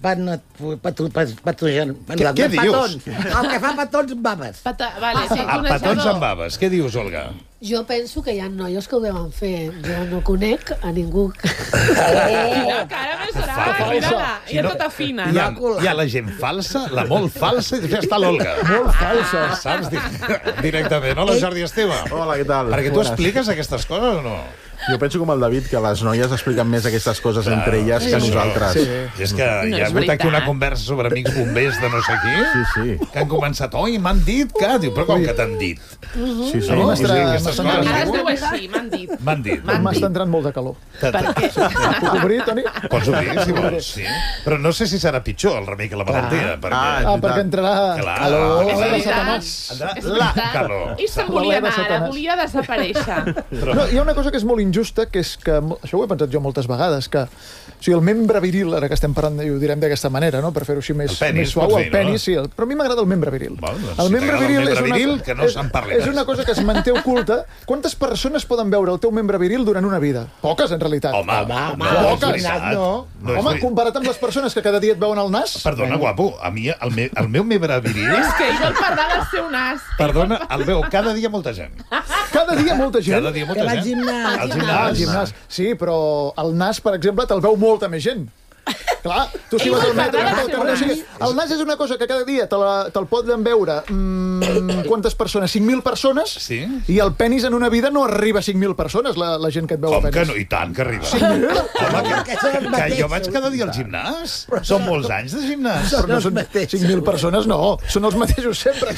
Què dius? El que fa petons amb baves. Petons amb baves. Què dius, Olga? Jo penso que hi ha noies que ho deuen fer. Jo no conec a ningú. La cara més brava, mira-la. I tota fina. Hi ha la gent falsa, la molt falsa, i després està l'Olga. Molt falsa. Saps? Directament. Hola, Jordi Esteve. Hola, què tal? Perquè tu expliques aquestes coses o no? Jo penso com el David, que les noies expliquen més aquestes coses entre elles que nosaltres. Sí. És que hi ha hagut aquí una conversa sobre amics bombers de no sé qui, que han començat, oi, m'han dit que... Diu, però com que t'han dit? Sí. No? Ara es diu així, m'han dit. M'han dit. M'està entrant molt de calor. Per què? Puc obrir, Toni? Pots obrir, si vols, sí. Però no sé si serà pitjor el remei que la malaltia. Perquè entrarà calor. La calor. I se'n volia anar, ara volia desaparèixer. Hi ha una cosa que és molt injusta, que és que, això ho he pensat jo moltes vegades, que o sigui, el membre viril, ara que estem parlant, ho direm d'aquesta manera, no? Per fer-ho així més suau, el penis, sí, però a mi m'agrada el membre viril. El membre viril que no se'n parli és una cosa que es manté oculta. Quantes persones poden veure el teu membre viril durant una vida? Poques, en realitat. Poques. Home, comparat amb les persones que cada dia et veuen el nas... Perdona, guapo, a mi el meu membre viril... És que ell vol parlar del seu nas. Perdona, el veu cada dia molta gent. Cada dia molta gent? Cada dia molta gent. Al gimnàs. Sí, però el nas, per exemple, te'l veu molta més gent. Clar, tu si vas al metre... El nas és una cosa que cada dia te'l poden veure quantes persones? 5.000 persones? Sí. I el penis en una vida no arriba a 5.000 persones, la gent que et veu a penis. Com que no? I tant que arriba. 5.000? Que jo vaig cada dia al gimnàs. Són molts anys de gimnàs. Però no són 5.000 persones, no. Són els mateixos sempre.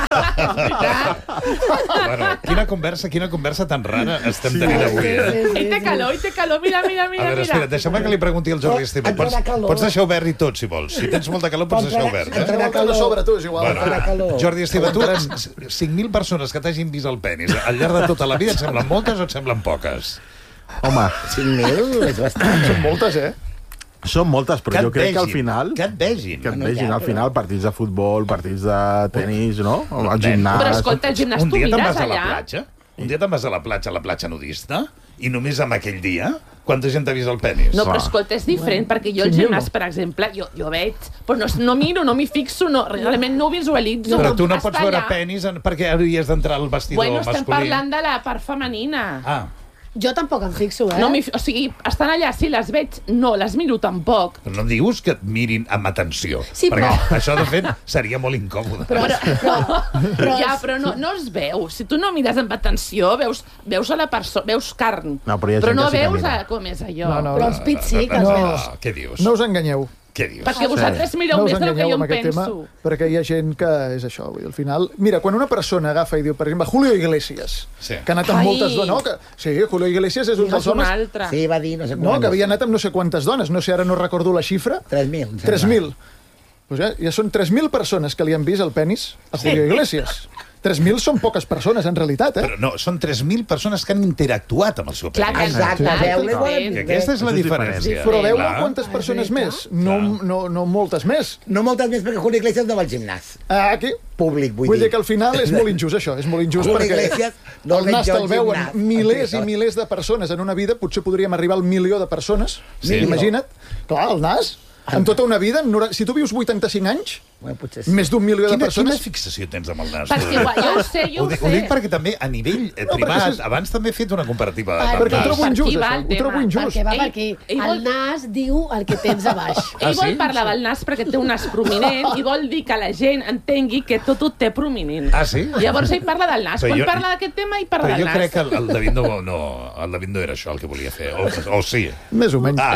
Bueno, quina conversa tan rara estem tenint avui, Ell té calor, mira. A veure, espera, deixa'm que li pregunti al Jordi Esteve. Pots deixar obert i tot, si vols. Si tens molta calor, pots deixar obert. Entrarà calor sobre tu, és igual. Jordi Esteve, tu, 5.000 persones que t'hagin vist el penis al llarg de tota la vida, et semblen moltes o et semblen poques? Home, 5.000 és bastant. Són moltes, Són moltes, però jo crec que al final... Que et vegin. Que et vegin, al final, partits de futbol, partits de tenis, no? Al gimnàs... Però escolta, el gimnàs, tu mires allà... Un dia te'n vas a la platja nudista, i només amb aquell dia, quanta gent t'ha vist el penis? No, però escolta, és diferent, perquè jo al gimnàs, per exemple, jo veig, però no miro, no m'hi fixo, realment no ho visualitzo. Però tu no pots veure penis perquè hauries d'entrar al vestidor masculí. Bueno, estem parlant de la part femenina. Jo tampoc em fixo, No, o sigui, estan allà, sí, les veig, no, les miro tampoc. Però no dius que et mirin amb atenció. Sí, perquè però... això, de fet, seria molt incòmode. Però no es veu. Si tu no mires amb atenció, veus a la persona, veus carn. Però no veus com és allò. Però els pits sí que els veus. Què dius? No us enganyeu. Què dius? Perquè vosaltres mireu més del que jo em penso. Perquè hi ha gent que és això. Al final, mira, quan una persona agafa i diu, per exemple, Julio Iglesias, que ha anat amb moltes dones... Sí, Julio Iglesias és un dels homes... Sí, va dir no sé quantes. No, que havia anat amb no sé quantes dones. No sé, ara no recordo la xifra. 3.000. 3.000. Pues ja són 3.000 persones que li han vist el penis a Julio Iglesias. 3.000 són poques persones, en realitat, Però no, són 3.000 persones que han interactuat amb el seu penis. Exacte. Que aquesta és la diferència. Però veu quantes persones més? No moltes més. No moltes més, perquè Julio Iglesias no va al gimnàs. Aquí? Públic, vull dir. Vull dir que al final és molt injust, això. És molt injust perquè el nas te'l veuen milers i milers de persones en una vida. Potser podríem arribar al 1.000.000 de persones. Imagina't. Clar, el nas... En tota una vida, si tu vius 85 anys, més d'1 milió de persones... Quina fixació tens amb el nas? Perquè jo ho sé. Ho dic perquè també, a nivell privat, abans també he fet una comparativa. Perquè ho trobo injust, això. Ho trobo injust. Perquè el nas diu el que tens a baix. Ell vol parlar del nas perquè té un nas prominent i vol dir que la gent entengui que tot ho té prominent. Ah, sí? Llavors ell parla del nas. Quan parla d'aquest tema, ell parla del nas. Però jo crec que el David no era això el que volia fer. O sí. Més o menys.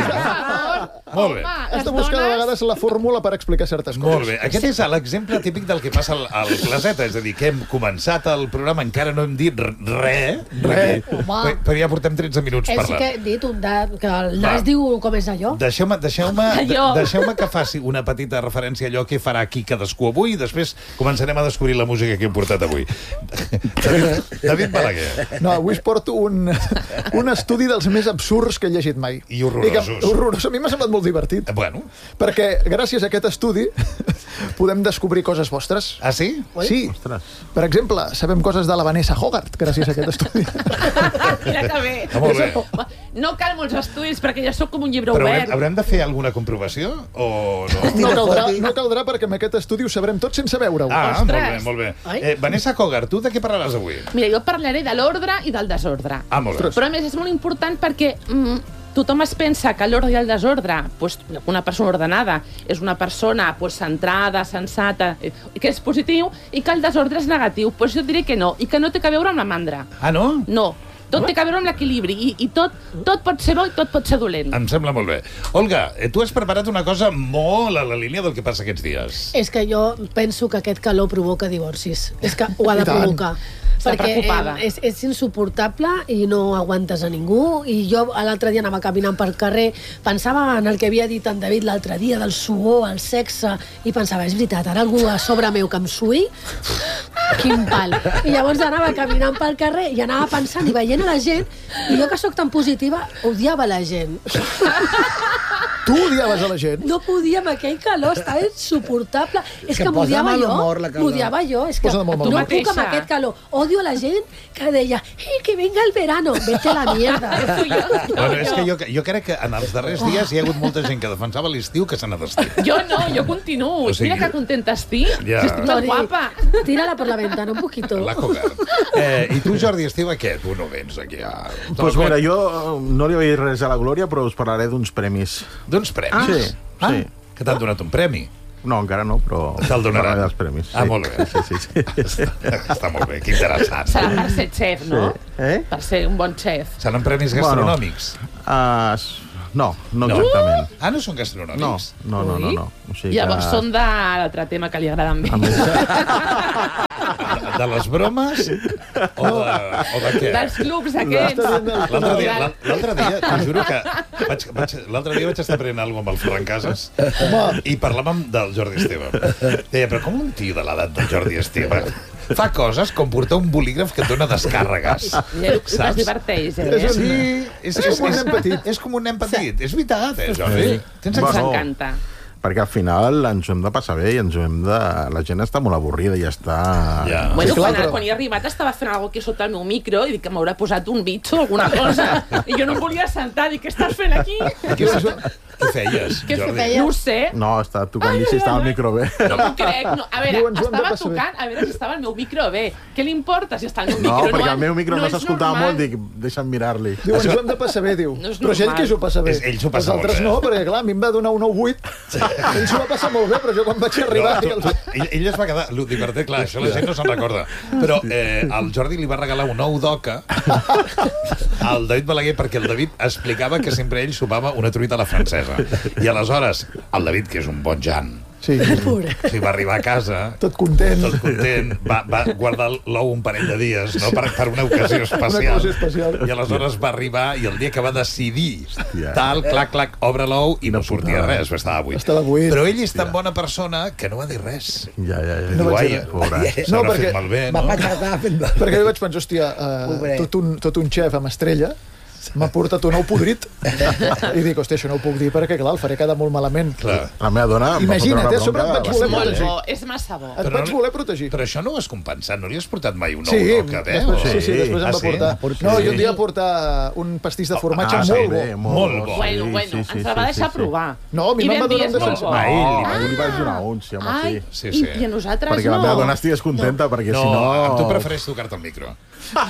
Molt bé. Has de buscar de vegades la fórmula per explicar certes coses. Molt bé. Aquest és l'exemple típic del que passa al Placeta. És a dir, que hem començat el programa, encara no hem dit res, però ja portem 13 minuts parlant. Sí que he dit que el nas diu com és allò. Deixeu-me que faci una petita referència a allò que farà aquí cadascú avui i després començarem a descobrir la música que hem portat avui. David Balaguer. No, avui us porto un estudi dels més absurds que he llegit mai. I horrorosos. Horrorosos. A mi m'ha semblat molt divertit. Bueno. Perquè gràcies a aquest estudi podem descobrir coses vostres. Ah, sí? Sí. Per exemple, sabem coses de la Vanessa Hogarth gràcies a aquest estudi. Mira que bé. Molt bé. No cal molts estudis perquè ja sóc com un llibre obert. Però haurem de fer alguna comprovació o no? No caldrà perquè amb aquest estudi ho sabrem tot sense veure-ho. Ah, molt bé. Vanessa Hogarth, tu de què parlaràs avui? Mira, jo parlaré de l'ordre i del desordre. Ah, molt bé. Però a més és molt important perquè tothom es pensa que l'ordre i el desordre, una persona ordenada és una persona centrada, sensata, que és positiu, i que el desordre és negatiu. Pues jo diré que no, i que no té que veure amb la mandra. Ah, no? No. Tot té que veure amb l'equilibri i tot pot ser bo i tot pot ser dolent. Em sembla molt bé. Olga, tu has preparat una cosa molt a la línia del que passa aquests dies. És que jo penso que aquest calor provoca divorcis. És que ho ha de provocar. Perquè és insuportable i no aguantes a ningú. I jo l'altre dia anava caminant pel carrer, pensava en el que havia dit en David l'altre dia, del suor, el sexe, i pensava, és veritat, ara algú a sobre meu que em sui? Quin pal. I llavors anava caminant pel carrer i anava pensant i veient a la gent, i jo que sóc tan positiva, odiava la gent. Tu odiaves a la gent? No podia amb aquell calor, estava insuportable. És que m'odiava jo. M'odiava jo. És que no puc amb aquest calor. Odio a la gent que deia que venga el verano. Vete a la mierda. Bueno, és que jo crec que en els darrers dies hi ha hagut molta gent que defensava l'estiu que se n'ha d'estiu. Jo no, jo continuo. O sigui... Mira que contenta estic. Ja. Si estic tan guapa. Tírala por la ventana un poquito. La cogert. I tu, Jordi Esteve, què? Tu no vens aquí a... Pues mira, jo no li vaig dir res a la Glòria, però us parlaré d'uns premis. D'uns premis? Sí. Que t'han donat un premi? No, encara no, però... Te'l donaran. Dels premis. Ah, molt bé. Sí. Està molt bé, que interessant. Serà per ser xef, no? Per ser un bon xef. Seran premis gastronòmics? No exactament. Ah, no són gastronòmics? No. O sigui llavors són de l'altre tema que li agrada a mi. De les bromes? O de què? Dels clubs aquests. L'altre dia, t'ho juro que l'altre dia vaig estar prenent alguna cosa amb el Ferran Casas i parlàvem del Jordi Esteve. Deia, però com un tio de l'edat del Jordi Esteve fa coses com portar un bolígraf que et dona descàrregues? Saps? Es diverteix, Sí, és com un nen petit. És com un nen petit. És veritat, Jordi? Ens encanta. Perquè al final ens ho hem de passar bé i ens ho hem de... La gent està molt avorrida i està... Bueno, quan he arribat estava fent alguna cosa aquí sota el meu micro i dic que m'haurà posat un bitxo o alguna cosa. I jo no em volia sentar. Dic, què estàs fent aquí? Què feies, Jordi? No ho sé. No, estava tocant si estava el micro bé. No m'ho crec. A veure, estava tocant a veure si estava el meu micro bé. Què li importa si està el meu micro? No, perquè el meu micro no s'escoltava molt, dic, deixa'm mirar-li. Diu, ens ho hem de passar bé, diu. Però gent que s'ho passa bé. Ell s'ho passa molt bé. Els altres no, perquè clar, a mi em va donar un 9-8. Ell s'ho va passar molt bé, però jo quan vaig arribar... Ell es va quedar... Lo divertit, clar, això la gent no se'n recorda. Però el Jordi li va regalar un ou d'oca al David Balaguer perquè el David explicava que sempre ell sopava una truita a la francesa. I aleshores, el David, que és un bon Jan, va arribar a casa tot content, va guardar l'ou un parell de dies, no? per una ocasió especial. I aleshores va arribar i el dia que va decidir tal, clac, obre l'ou i no sortia res, estava buit. Però ell és tan bona persona que no va dir res. Ja. No, perquè jo vaig pensar, hòstia, tot un xef amb estrella m'ha portat un ou podrit i dic, hòstia, això no ho puc dir perquè clar, el faré quedar molt malament. La meva dona imagina't, a sobre et vaig voler protegir. És massa bo. Et vaig voler protegir. Però això no ho has compensat, no li has portat mai un ou d'oca, Sí, després em va portar. No, i un dia portar un pastís de formatge molt bo. Bueno, ens el va deixar provar. No, a mi me'n va donar un defensor. A ell li vaig donar un, sí, home, sí. I a nosaltres no. Perquè la meva dona estigués contenta, perquè si no... A tu prefereix tocar-te el micro.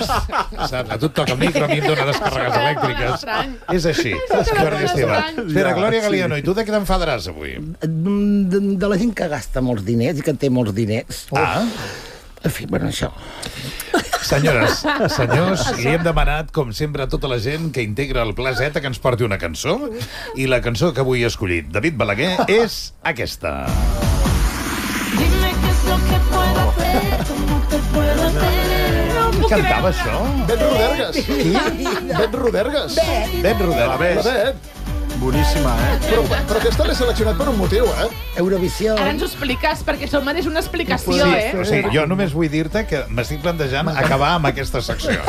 A tu et toca el micro, a mi em dona descàrregues elèctriques. És així, Jordi Esteve. Espera, Glòria Galiano, i tu de què t'enfadaràs avui? De la gent que gasta molts diners i que té molts diners. En fi, bueno, això. Senyores, senyors, li hem demanat, com sempre, a tota la gent que integra el Pla Z que ens porti una cançó, i la cançó que avui he escollit David Balaguer és aquesta. Dime qué es lo que puedo hacer, cómo te puedo tener. Cantava això? Bet Rodergas. Qui? Bet Rodergas. Bet Rodergas. La Bet. Boníssima, Però aquesta l'he seleccionat per un motiu, Eurovisió. Ara ens ho expliques, perquè això mereix una explicació, O sigui, jo només vull dir-te que m'estic plantejant acabar amb aquesta secció.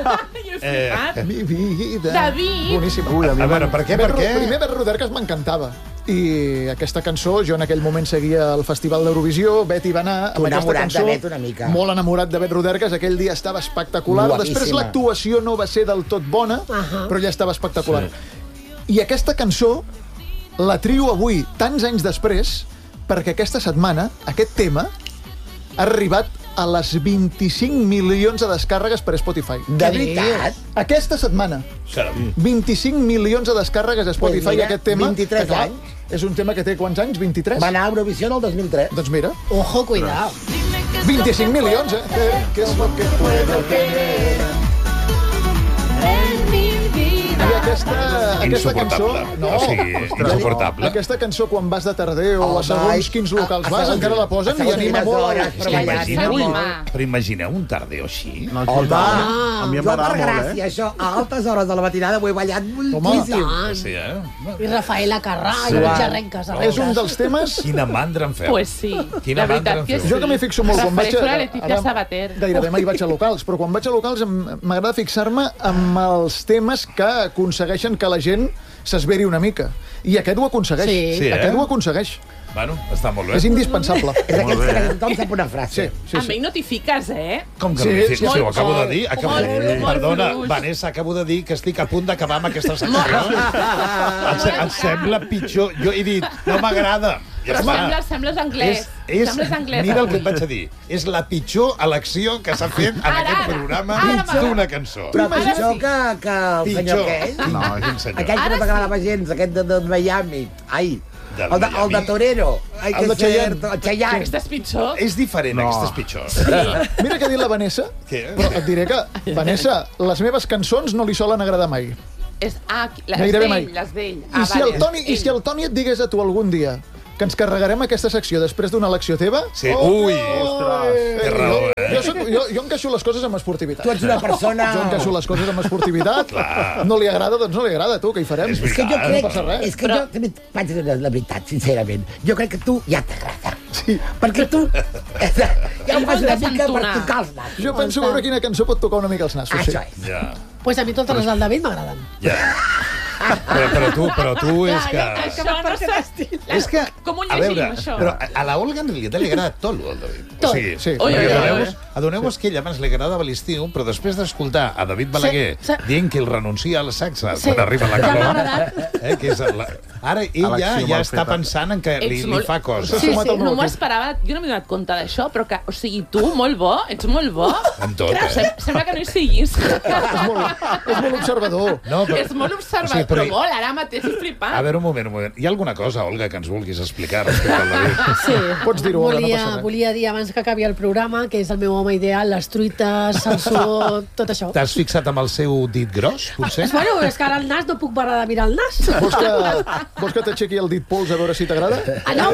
Mi vida. David. Boníssima. A veure, per què? Primer Bet Rodergas m'encantava. I aquesta cançó, jo en aquell moment seguia el Festival d'Eurovisió, Bet hi va anar amb aquesta cançó. De Bet una mica. Molt enamorat de Bet Rodergas, aquell dia estava espectacular. Guapíssima. Després l'actuació no va ser del tot bona, però ja estava espectacular. I aquesta cançó la trio avui, tants anys després, perquè aquesta setmana, aquest tema, ha arribat a les 25 milions de descàrregues per Spotify. De veritat? Aquesta setmana. 25 milions de descàrregues a Spotify, aquest tema. 23 anys. És un tema que té quants anys? 23? Va anar a Eurovisió el 2003. Doncs mira. Ojo, cuidado. 25 milions, ¿Qué es lo que puedo tener? I Aquesta cançó... No, o sigui, insuportable. Aquesta cançó, quan vas de tarder o a segons quins locals vas, encara la posen i anima molt. Però imagineu un tardeo així? Home, jo per gràcia, això, a altes hores de la matinada ho he ballat moltíssim. Sí, I Rafaela Carrà, i Xarrenques. És un dels temes... Quina mandra em feu. Pues sí, la veritat que sí. Jo que m'hi fixo molt quan vaig a... Letícia Sabater. Gairebé mai vaig a locals, però quan vaig a locals m'agrada fixar-me amb els temes que aconsegueixen que la gent s'esveri una mica. I aquest ho aconsegueix. Sí, aquest ho aconsegueix. Bueno, està molt bé. És indispensable. És d'aquests que tothom sap una frase. A mi no t'hi fiques, Com que no t'hi fiques? Ho acabo de dir. Perdona, Vanessa, acabo de dir que estic a punt d'acabar amb aquesta secció. Em sembla pitjor. Jo he dit, no m'agrada. Però sembles anglès. Mira el que et vaig a dir. És la pitjor elecció que s'ha fet en aquest programa d'una cançó. Però pitjor que el senyor aquell. No, quin senyor. Aquell que no t'agradava gens, aquest de Miami. Ai, el de Torero. Ai, que cert, el Chayanne. Aquest és pitjor. És diferent, aquest és pitjor. Mira què ha dit la Vanessa. Però et diré que, Vanessa, les meves cançons no li solen agradar mai. Les d'ell. I si el Toni et digués a tu algun dia que ens carregarem aquesta secció després d'una elecció teva... Sí, ui! Ostres! Té raó, Jo encaixo les coses amb esportivitat. Tu ets una persona... Jo encaixo les coses amb esportivitat. No li agrada, doncs no li agrada, tu, què hi farem? És que jo crec... És que jo també vaig dir la veritat, sincerament. Jo crec que tu ja t'agrada. Sí. Perquè tu... Ja ho fas una mica per tocar els nassos. Jo penso veure quina cançó pot tocar una mica els nassos. Això és. Pues a mi totes les del David m'agraden. Ja. Però tu és que... És que... Com ho a llegim, veure, això? però a la Olga en realitat li agrada tot, el David. Tot. Sí. Adoneu-vos que ell abans li agradava l'estiu, però després d'escoltar a David Balaguer dient que ell renuncia a la saxa quan arriba la calor, que és ara ell ja està pensant en que li fa coses. Sí, no m'ho esperava. Jo no m'he donat compte d'això, però que, o sigui, tu, molt bo, ets molt bo. En tot, Sembla que no hi siguis. És molt observador. És molt observador, però molt, ara mateix és flipant. A veure, un moment. Hi ha alguna cosa, Olga, que ens vulguis explicar respecte al David? Sí. Pots dir-ho, Olga, no passa res. Volia dir abans que acabi el programa que és el meu home ideal, les truites, el sudor, tot això. T'has fixat amb el seu dit gros, potser? Bueno, és que ara el nas no puc parar de mirar el nas. Vols que t'aixequi el dit pols a veure si t'agrada? No,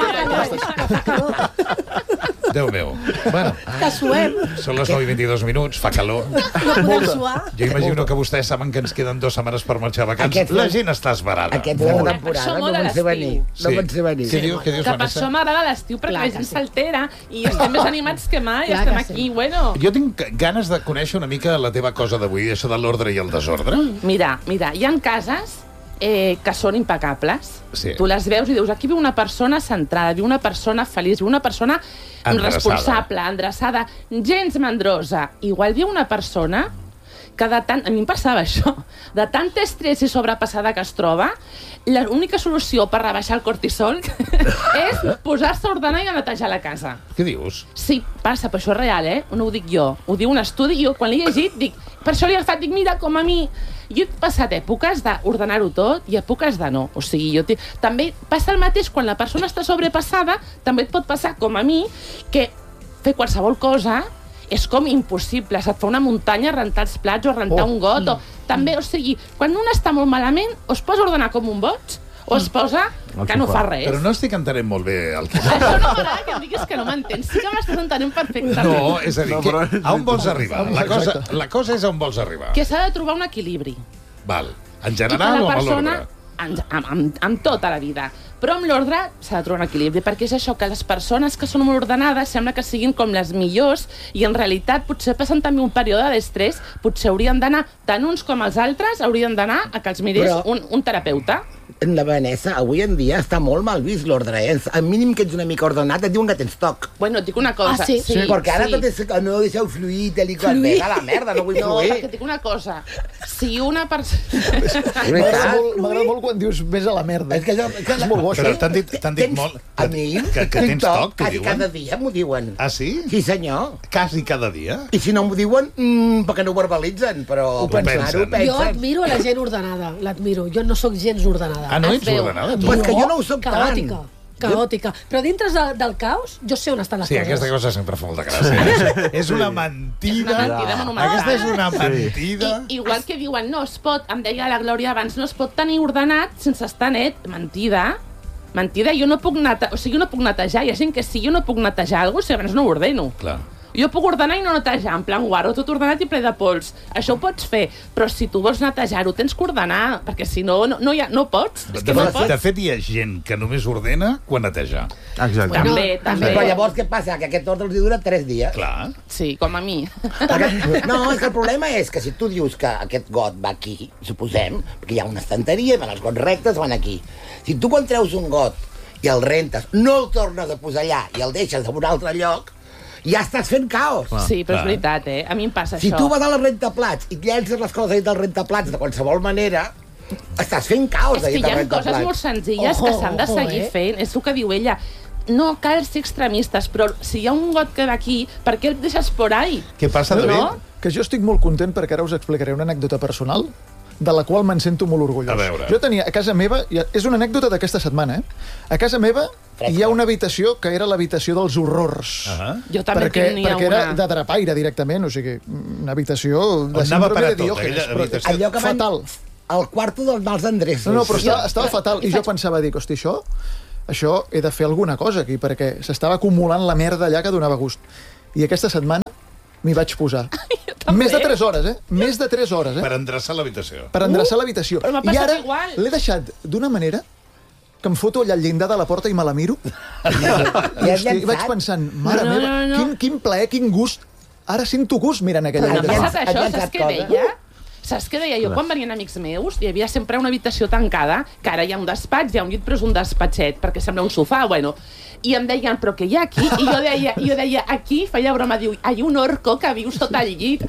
fa calor. Déu meu. Bueno, que suem. Són les 9:22, fa calor. No podem suar. Jo imagino que vostès saben que ens queden 2 setmanes per marxar a vacances. La gent està esbarada. Aquesta temporada no van ser venir. No van ser venir. Què dius, que per això m'agrada l'estiu, perquè la gent s'altera i estem més animats que mai, estem aquí, bueno. Jo tinc ganes de conèixer una mica la teva cosa d'avui, això de l'ordre i el desordre. Mira, hi ha cases que són impecables. Sí. Tu les veus i dius, aquí viu una persona centrada, viu una persona feliç, viu una persona responsable, endreçada, gens mandrosa. Igual viu una persona que de tant... A mi em passava això. De tant estrès i sobrepassada que es troba, l'única solució per rebaixar el cortisol és posar-se a ordenar i a netejar la casa. Què dius? Sí, passa, però això és real, No ho dic jo. Ho diu un estudi i jo, quan l'he llegit, dic... Per això li he agafat, dic, mira, com a mi... Jo he passat èpoques d'ordenar-ho tot i èpoques de no. O sigui, també passa el mateix quan la persona està sobrepassada, també et pot passar, com a mi, que fer qualsevol cosa és com impossible. Se't fa una muntanya rentar els plats o rentar un got. També, o sigui, quan un està molt malament, o es posa a ordenar com un boig, o es posa que no fa res. Però no estic entenent molt bé el que... Això no m'agrada que em diguis que no m'entens. Sí que m'estàs entenent perfectament. No, és a dir, a on vols arribar? La cosa és a on vols arribar. Que s'ha de trobar un equilibri. Val. En general o amb l'ordre? Amb tota la vida. Però amb l'ordre s'ha de trobar un equilibri, perquè és això, que les persones que són molt ordenades sembla que siguin com les millors i en realitat potser passen també un període d'estrès, potser haurien d'anar, tant uns com els altres, haurien d'anar a que els mirés un terapeuta. La Vanessa, avui en dia està molt mal vist l'ordre, Al mínim que ets una mica ordenat et diuen que tens toc. Bueno, et dic una cosa. Sí. Perquè ara tot és que no deixeu fluir, tal i qual. Vinga, la merda, no vull fluir. No, perquè et dic una cosa. Si una persona... M'agrada molt quan dius vés a la merda. És que és molt bo, però t'han dit molt... A mi, que tens toc, t'ho diuen? Cada dia m'ho diuen. Ah, sí? Sí, senyor. Quasi cada dia? I si no m'ho diuen, perquè no ho verbalitzen, però ho pensen. Jo admiro a la gent ordenada, l'admiro. Jo no sóc gens ordenada. Ah, no ets ordenada, tu? Pues que jo no ho soc caòtica. caòtica. Però dintre del caos, jo sé on estan les Sí, coses. aquesta cosa sempre fa molta gràcia. És una mentida. És una mentida monumental. Aquesta és una mentida. Igual que diuen, no es pot, em deia la Glòria abans, no es pot tenir ordenat sense estar net. Mentida. Mentida, jo no puc netejar. Hi ha gent que si jo no puc netejar alguna cosa, abans no ho ordeno. Clar. Jo puc ordenar i no netejar, en plan guarro, tot ordenat i ple de pols. Això ho pots fer, però si tu vols netejar-ho tens que ordenar, perquè si no, no pots. De fet, hi ha gent que només ordena quan neteja. Exacte. També. Però llavors què passa? Que aquest ordre els dura 3 dies. Clar. Sí, com a mi. No, és que el problema és que si tu dius que aquest got va aquí, suposem, perquè hi ha una estanteria, els gots rectes van aquí. Si tu quan treus un got i el rentes, no el tornes a posar allà i el deixes en un altre lloc, ja estàs fent caos. Sí, però és veritat, A mi em passa Si això. tu vas a la rentaplats i llences les coses del rentaplats de qualsevol manera, estàs fent caos. És que hi ha coses molt senzilles que s'han de seguir fent. És el que diu ella. No cal ser extremistes, però si hi ha un got que d'aquí, per què el deixes por ahí? Què passa, David? No? Que jo estic molt content perquè ara us explicaré una anècdota personal de la qual me'n sento molt orgullós. A veure. Jo tenia a casa meva, és una anècdota d'aquesta setmana, A casa meva hi ha una habitació que era l'habitació dels horrors. Jo també tenia perquè era una. de drapaire directament, o sigui, una habitació de On anava a síndrome parar de tot, Diògenes. aquella habitació? Allò que van Fatal. al quarto dels mals Andrés. No, però estava fatal. I jo pensava, dic, hosti, això he de fer alguna cosa aquí, perquè s'estava acumulant la merda allà que donava gust. I aquesta setmana m'hi vaig posar. Més de 3 hores, Més de 3 hores, Per endreçar l'habitació. Per endreçar l'habitació. Però m'ha I passat ara igual. l'he deixat d'una manera que em foto allà al llindar de la porta i me la miro. I vaig pensant, mare meva, quin plaer, quin gust. Ara sento gust mirant aquella Però no ha habitació. passat això, saps què deia? Saps què deia? Jo quan venien amics meus hi havia sempre una habitació tancada, que ara hi ha un despatx, hi ha un llit però és un despatxet perquè sembla un sofà, bueno. I em deien, però què hi ha aquí? I jo deia aquí, feia broma, diu, hi ha un orco que viu sota el llit.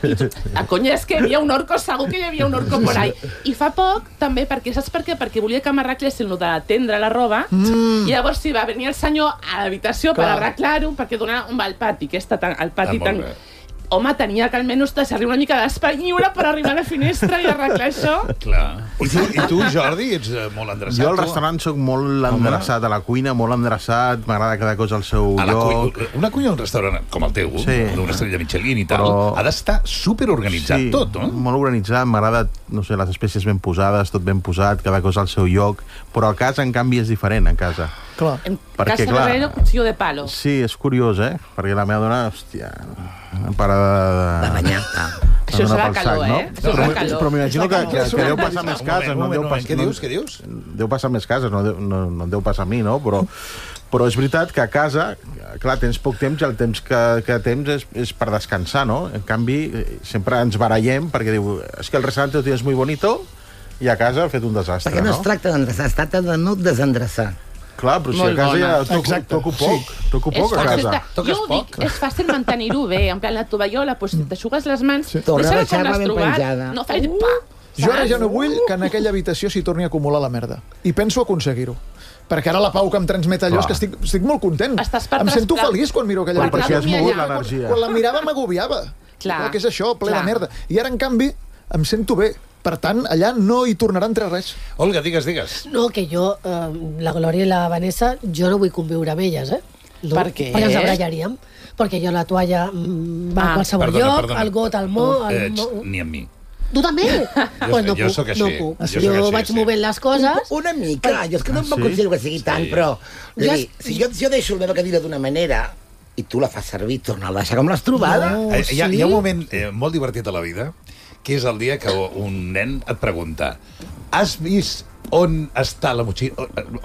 La conya és que hi havia un orco, segur que hi havia un orco por ahí. I fa poc, també, perquè saps per què? Perquè volia que m'arreglessin el de tendre la roba, i llavors sí, va venir el senyor a l'habitació per arreglar-ho, perquè donava al pati, que està al pati tan... Home, tenia que almenys deixar-li una mica d'espai lliure per arribar a la finestra i arreglar això. Clar. I tu, Jordi, ets molt endreçat? Jo al restaurant sóc molt endreçat, a la cuina molt endreçat, m'agrada cada cosa al seu lloc. Una cuina d'un restaurant com el teu, d'una estrella Michelin i tal, ha d'estar superorganitzat tot, no? Molt organitzat, m'agrada, no sé, les espècies ben posades, tot ben posat, cada cosa al seu lloc, però a casa, en canvi, és diferent, a casa. Clar. En casa darrere, cuchillo de palo. Sí, és curiós, Perquè la meva dona, hòstia, para de banyar. Això serà calor, Però m'imagino que deu passar més cases. Què dius? Deu passar més cases, no deu passar a mi, no? Però és veritat que a casa, clar, tens poc temps i el temps que tens és per descansar, no? En canvi, sempre ens barallem perquè diu, és que el restaurant és muy bonito i a casa ha fet un desastre, perquè no es tracta d'endreçar, es tracta de no desendreçar. Clar, però si a casa ja toco poc a casa. Jo ho dic, és fàcil mantenir-ho bé, en plan la tovallola, t'aixugues les mans, Torna a deixa-la com deixar-la l'has ben trobat, penjada. no fas pa! Jo ara ja no vull que en aquella habitació s'hi torni a acumular la merda. I penso aconseguir-ho. Perquè ara la pau que em transmet allò és que estic molt content. Em sento feliç quan miro aquella habitació. Perquè has mogut l'energia. Quan la mirava m'agobiava. Què és això, ple de merda. I ara, en canvi, em sento bé. Per tant, allà no hi tornarà a entrar res. Olga, digues. No, que jo, la Glòria i la Vanessa, jo no vull conviure amb elles, No, per què? Perquè ens abrallaríem. Perquè jo la toalla va a qualsevol lloc, el got al Ni amb mi. Tu també? Pues no jo sóc així. No puc. Jo vaig movent les coses. Una mica. Jo és que no em considero que sigui tant, però... Si jo deixo la meva cadira d'una manera i tu la fas servir, torna a deixar com l'has trobada. Hi ha un moment molt divertit a la vida, que és el dia que un nen et pregunta, has vist on està la motxilla?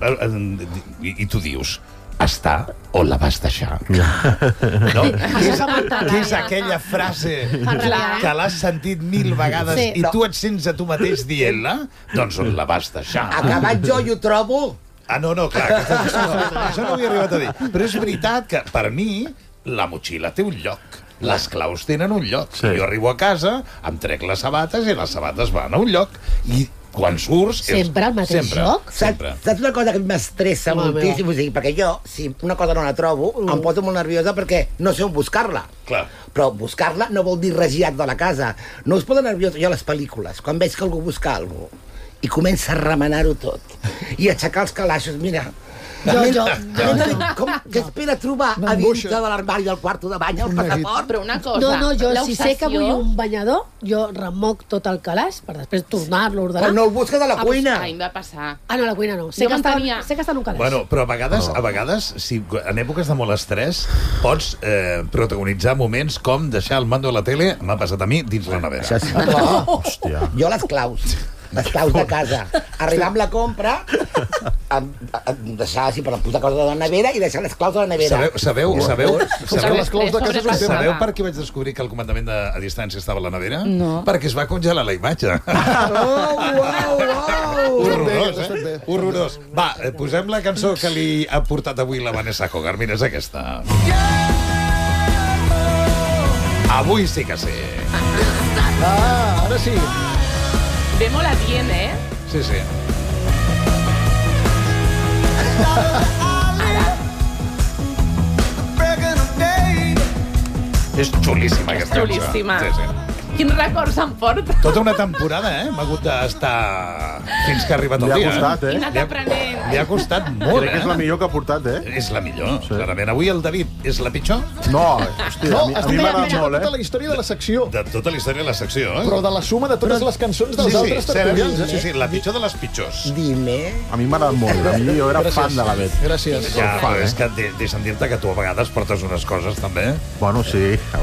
I tu dius, està on la vas deixar? No? Què és aquella frase que l'has sentit 1000 vegades i tu et sents a tu mateix dient-la? Doncs on la vas deixar? Acabat jo i ho trobo. No, clar, això no havia arribat a dir. Però és veritat que, per mi, la motxilla té un lloc. Les claus tenen un lloc. Jo arribo a casa, em trec les sabates i les sabates van a un lloc. I quan surts... Sempre al mateix lloc? Saps una cosa que m'estressa moltíssim? Perquè jo, si una cosa no la trobo, em poso molt nerviosa perquè no sé on buscar-la. Clar. Però buscar-la no vol dir regiat de la casa. No us posa nerviós. Jo a les pel·lícules, quan veig que algú busca alguna cosa, i comença a remenar-ho tot, i aixecar els calaixos, mira, Què espera trobar a dintre de l'armari del quarto de bany el passaport? Però una cosa... No, jo si sé que vull un banyador, jo remoc tot el calaix per després tornar-lo a ordenar. Però no el busques a la cuina. A mi em va passar. Ah, no, a la cuina no. Sé que està en un calaix. Bueno, però a vegades, si en èpoques de molt estrès, pots protagonitzar moments com deixar el mando a la tele, m'ha passat a mi, dins la nevera. Hòstia. Jo les claus de casa. Arribar amb la compra, deixar així per posar coses a la nevera i deixar les claus a la nevera. Sabeu les claus de casa és un tema. Sabeu per què vaig descobrir que el comandament a distància estava a la nevera? No. Perquè es va congelar la imatge. Horrorós, eh? Horrorós. Va, posem la cançó que li ha portat avui la Vanessa Hogar. Mira, és aquesta. Avui sí que sí. Ara sí. Ve molt adient, eh? Sí. És xulíssima aquesta cançó. Xulíssima. Sí. Quins records em porta. Tota una temporada, M'ha hagut d'estar fins que ha arribat el dia. Li ha costat, I anat aprenent. Li ha costat molt, Crec que és la millor que ha portat, És la millor, clarament. Avui el David és la pitjor? No, hòstia, a mi m'ha agradat molt, tota la història de la secció. De tota la història de la secció, Però de la suma de totes les cançons dels altres tertulians, Sí, la pitjor de les pitjors. Dime. A mi m'ha agradat molt. A mi jo era fan de la Bet. Gràcies. Ja, però és que deixa'm dir-te que tu a vegades portes unes coses, també. Bueno, sí.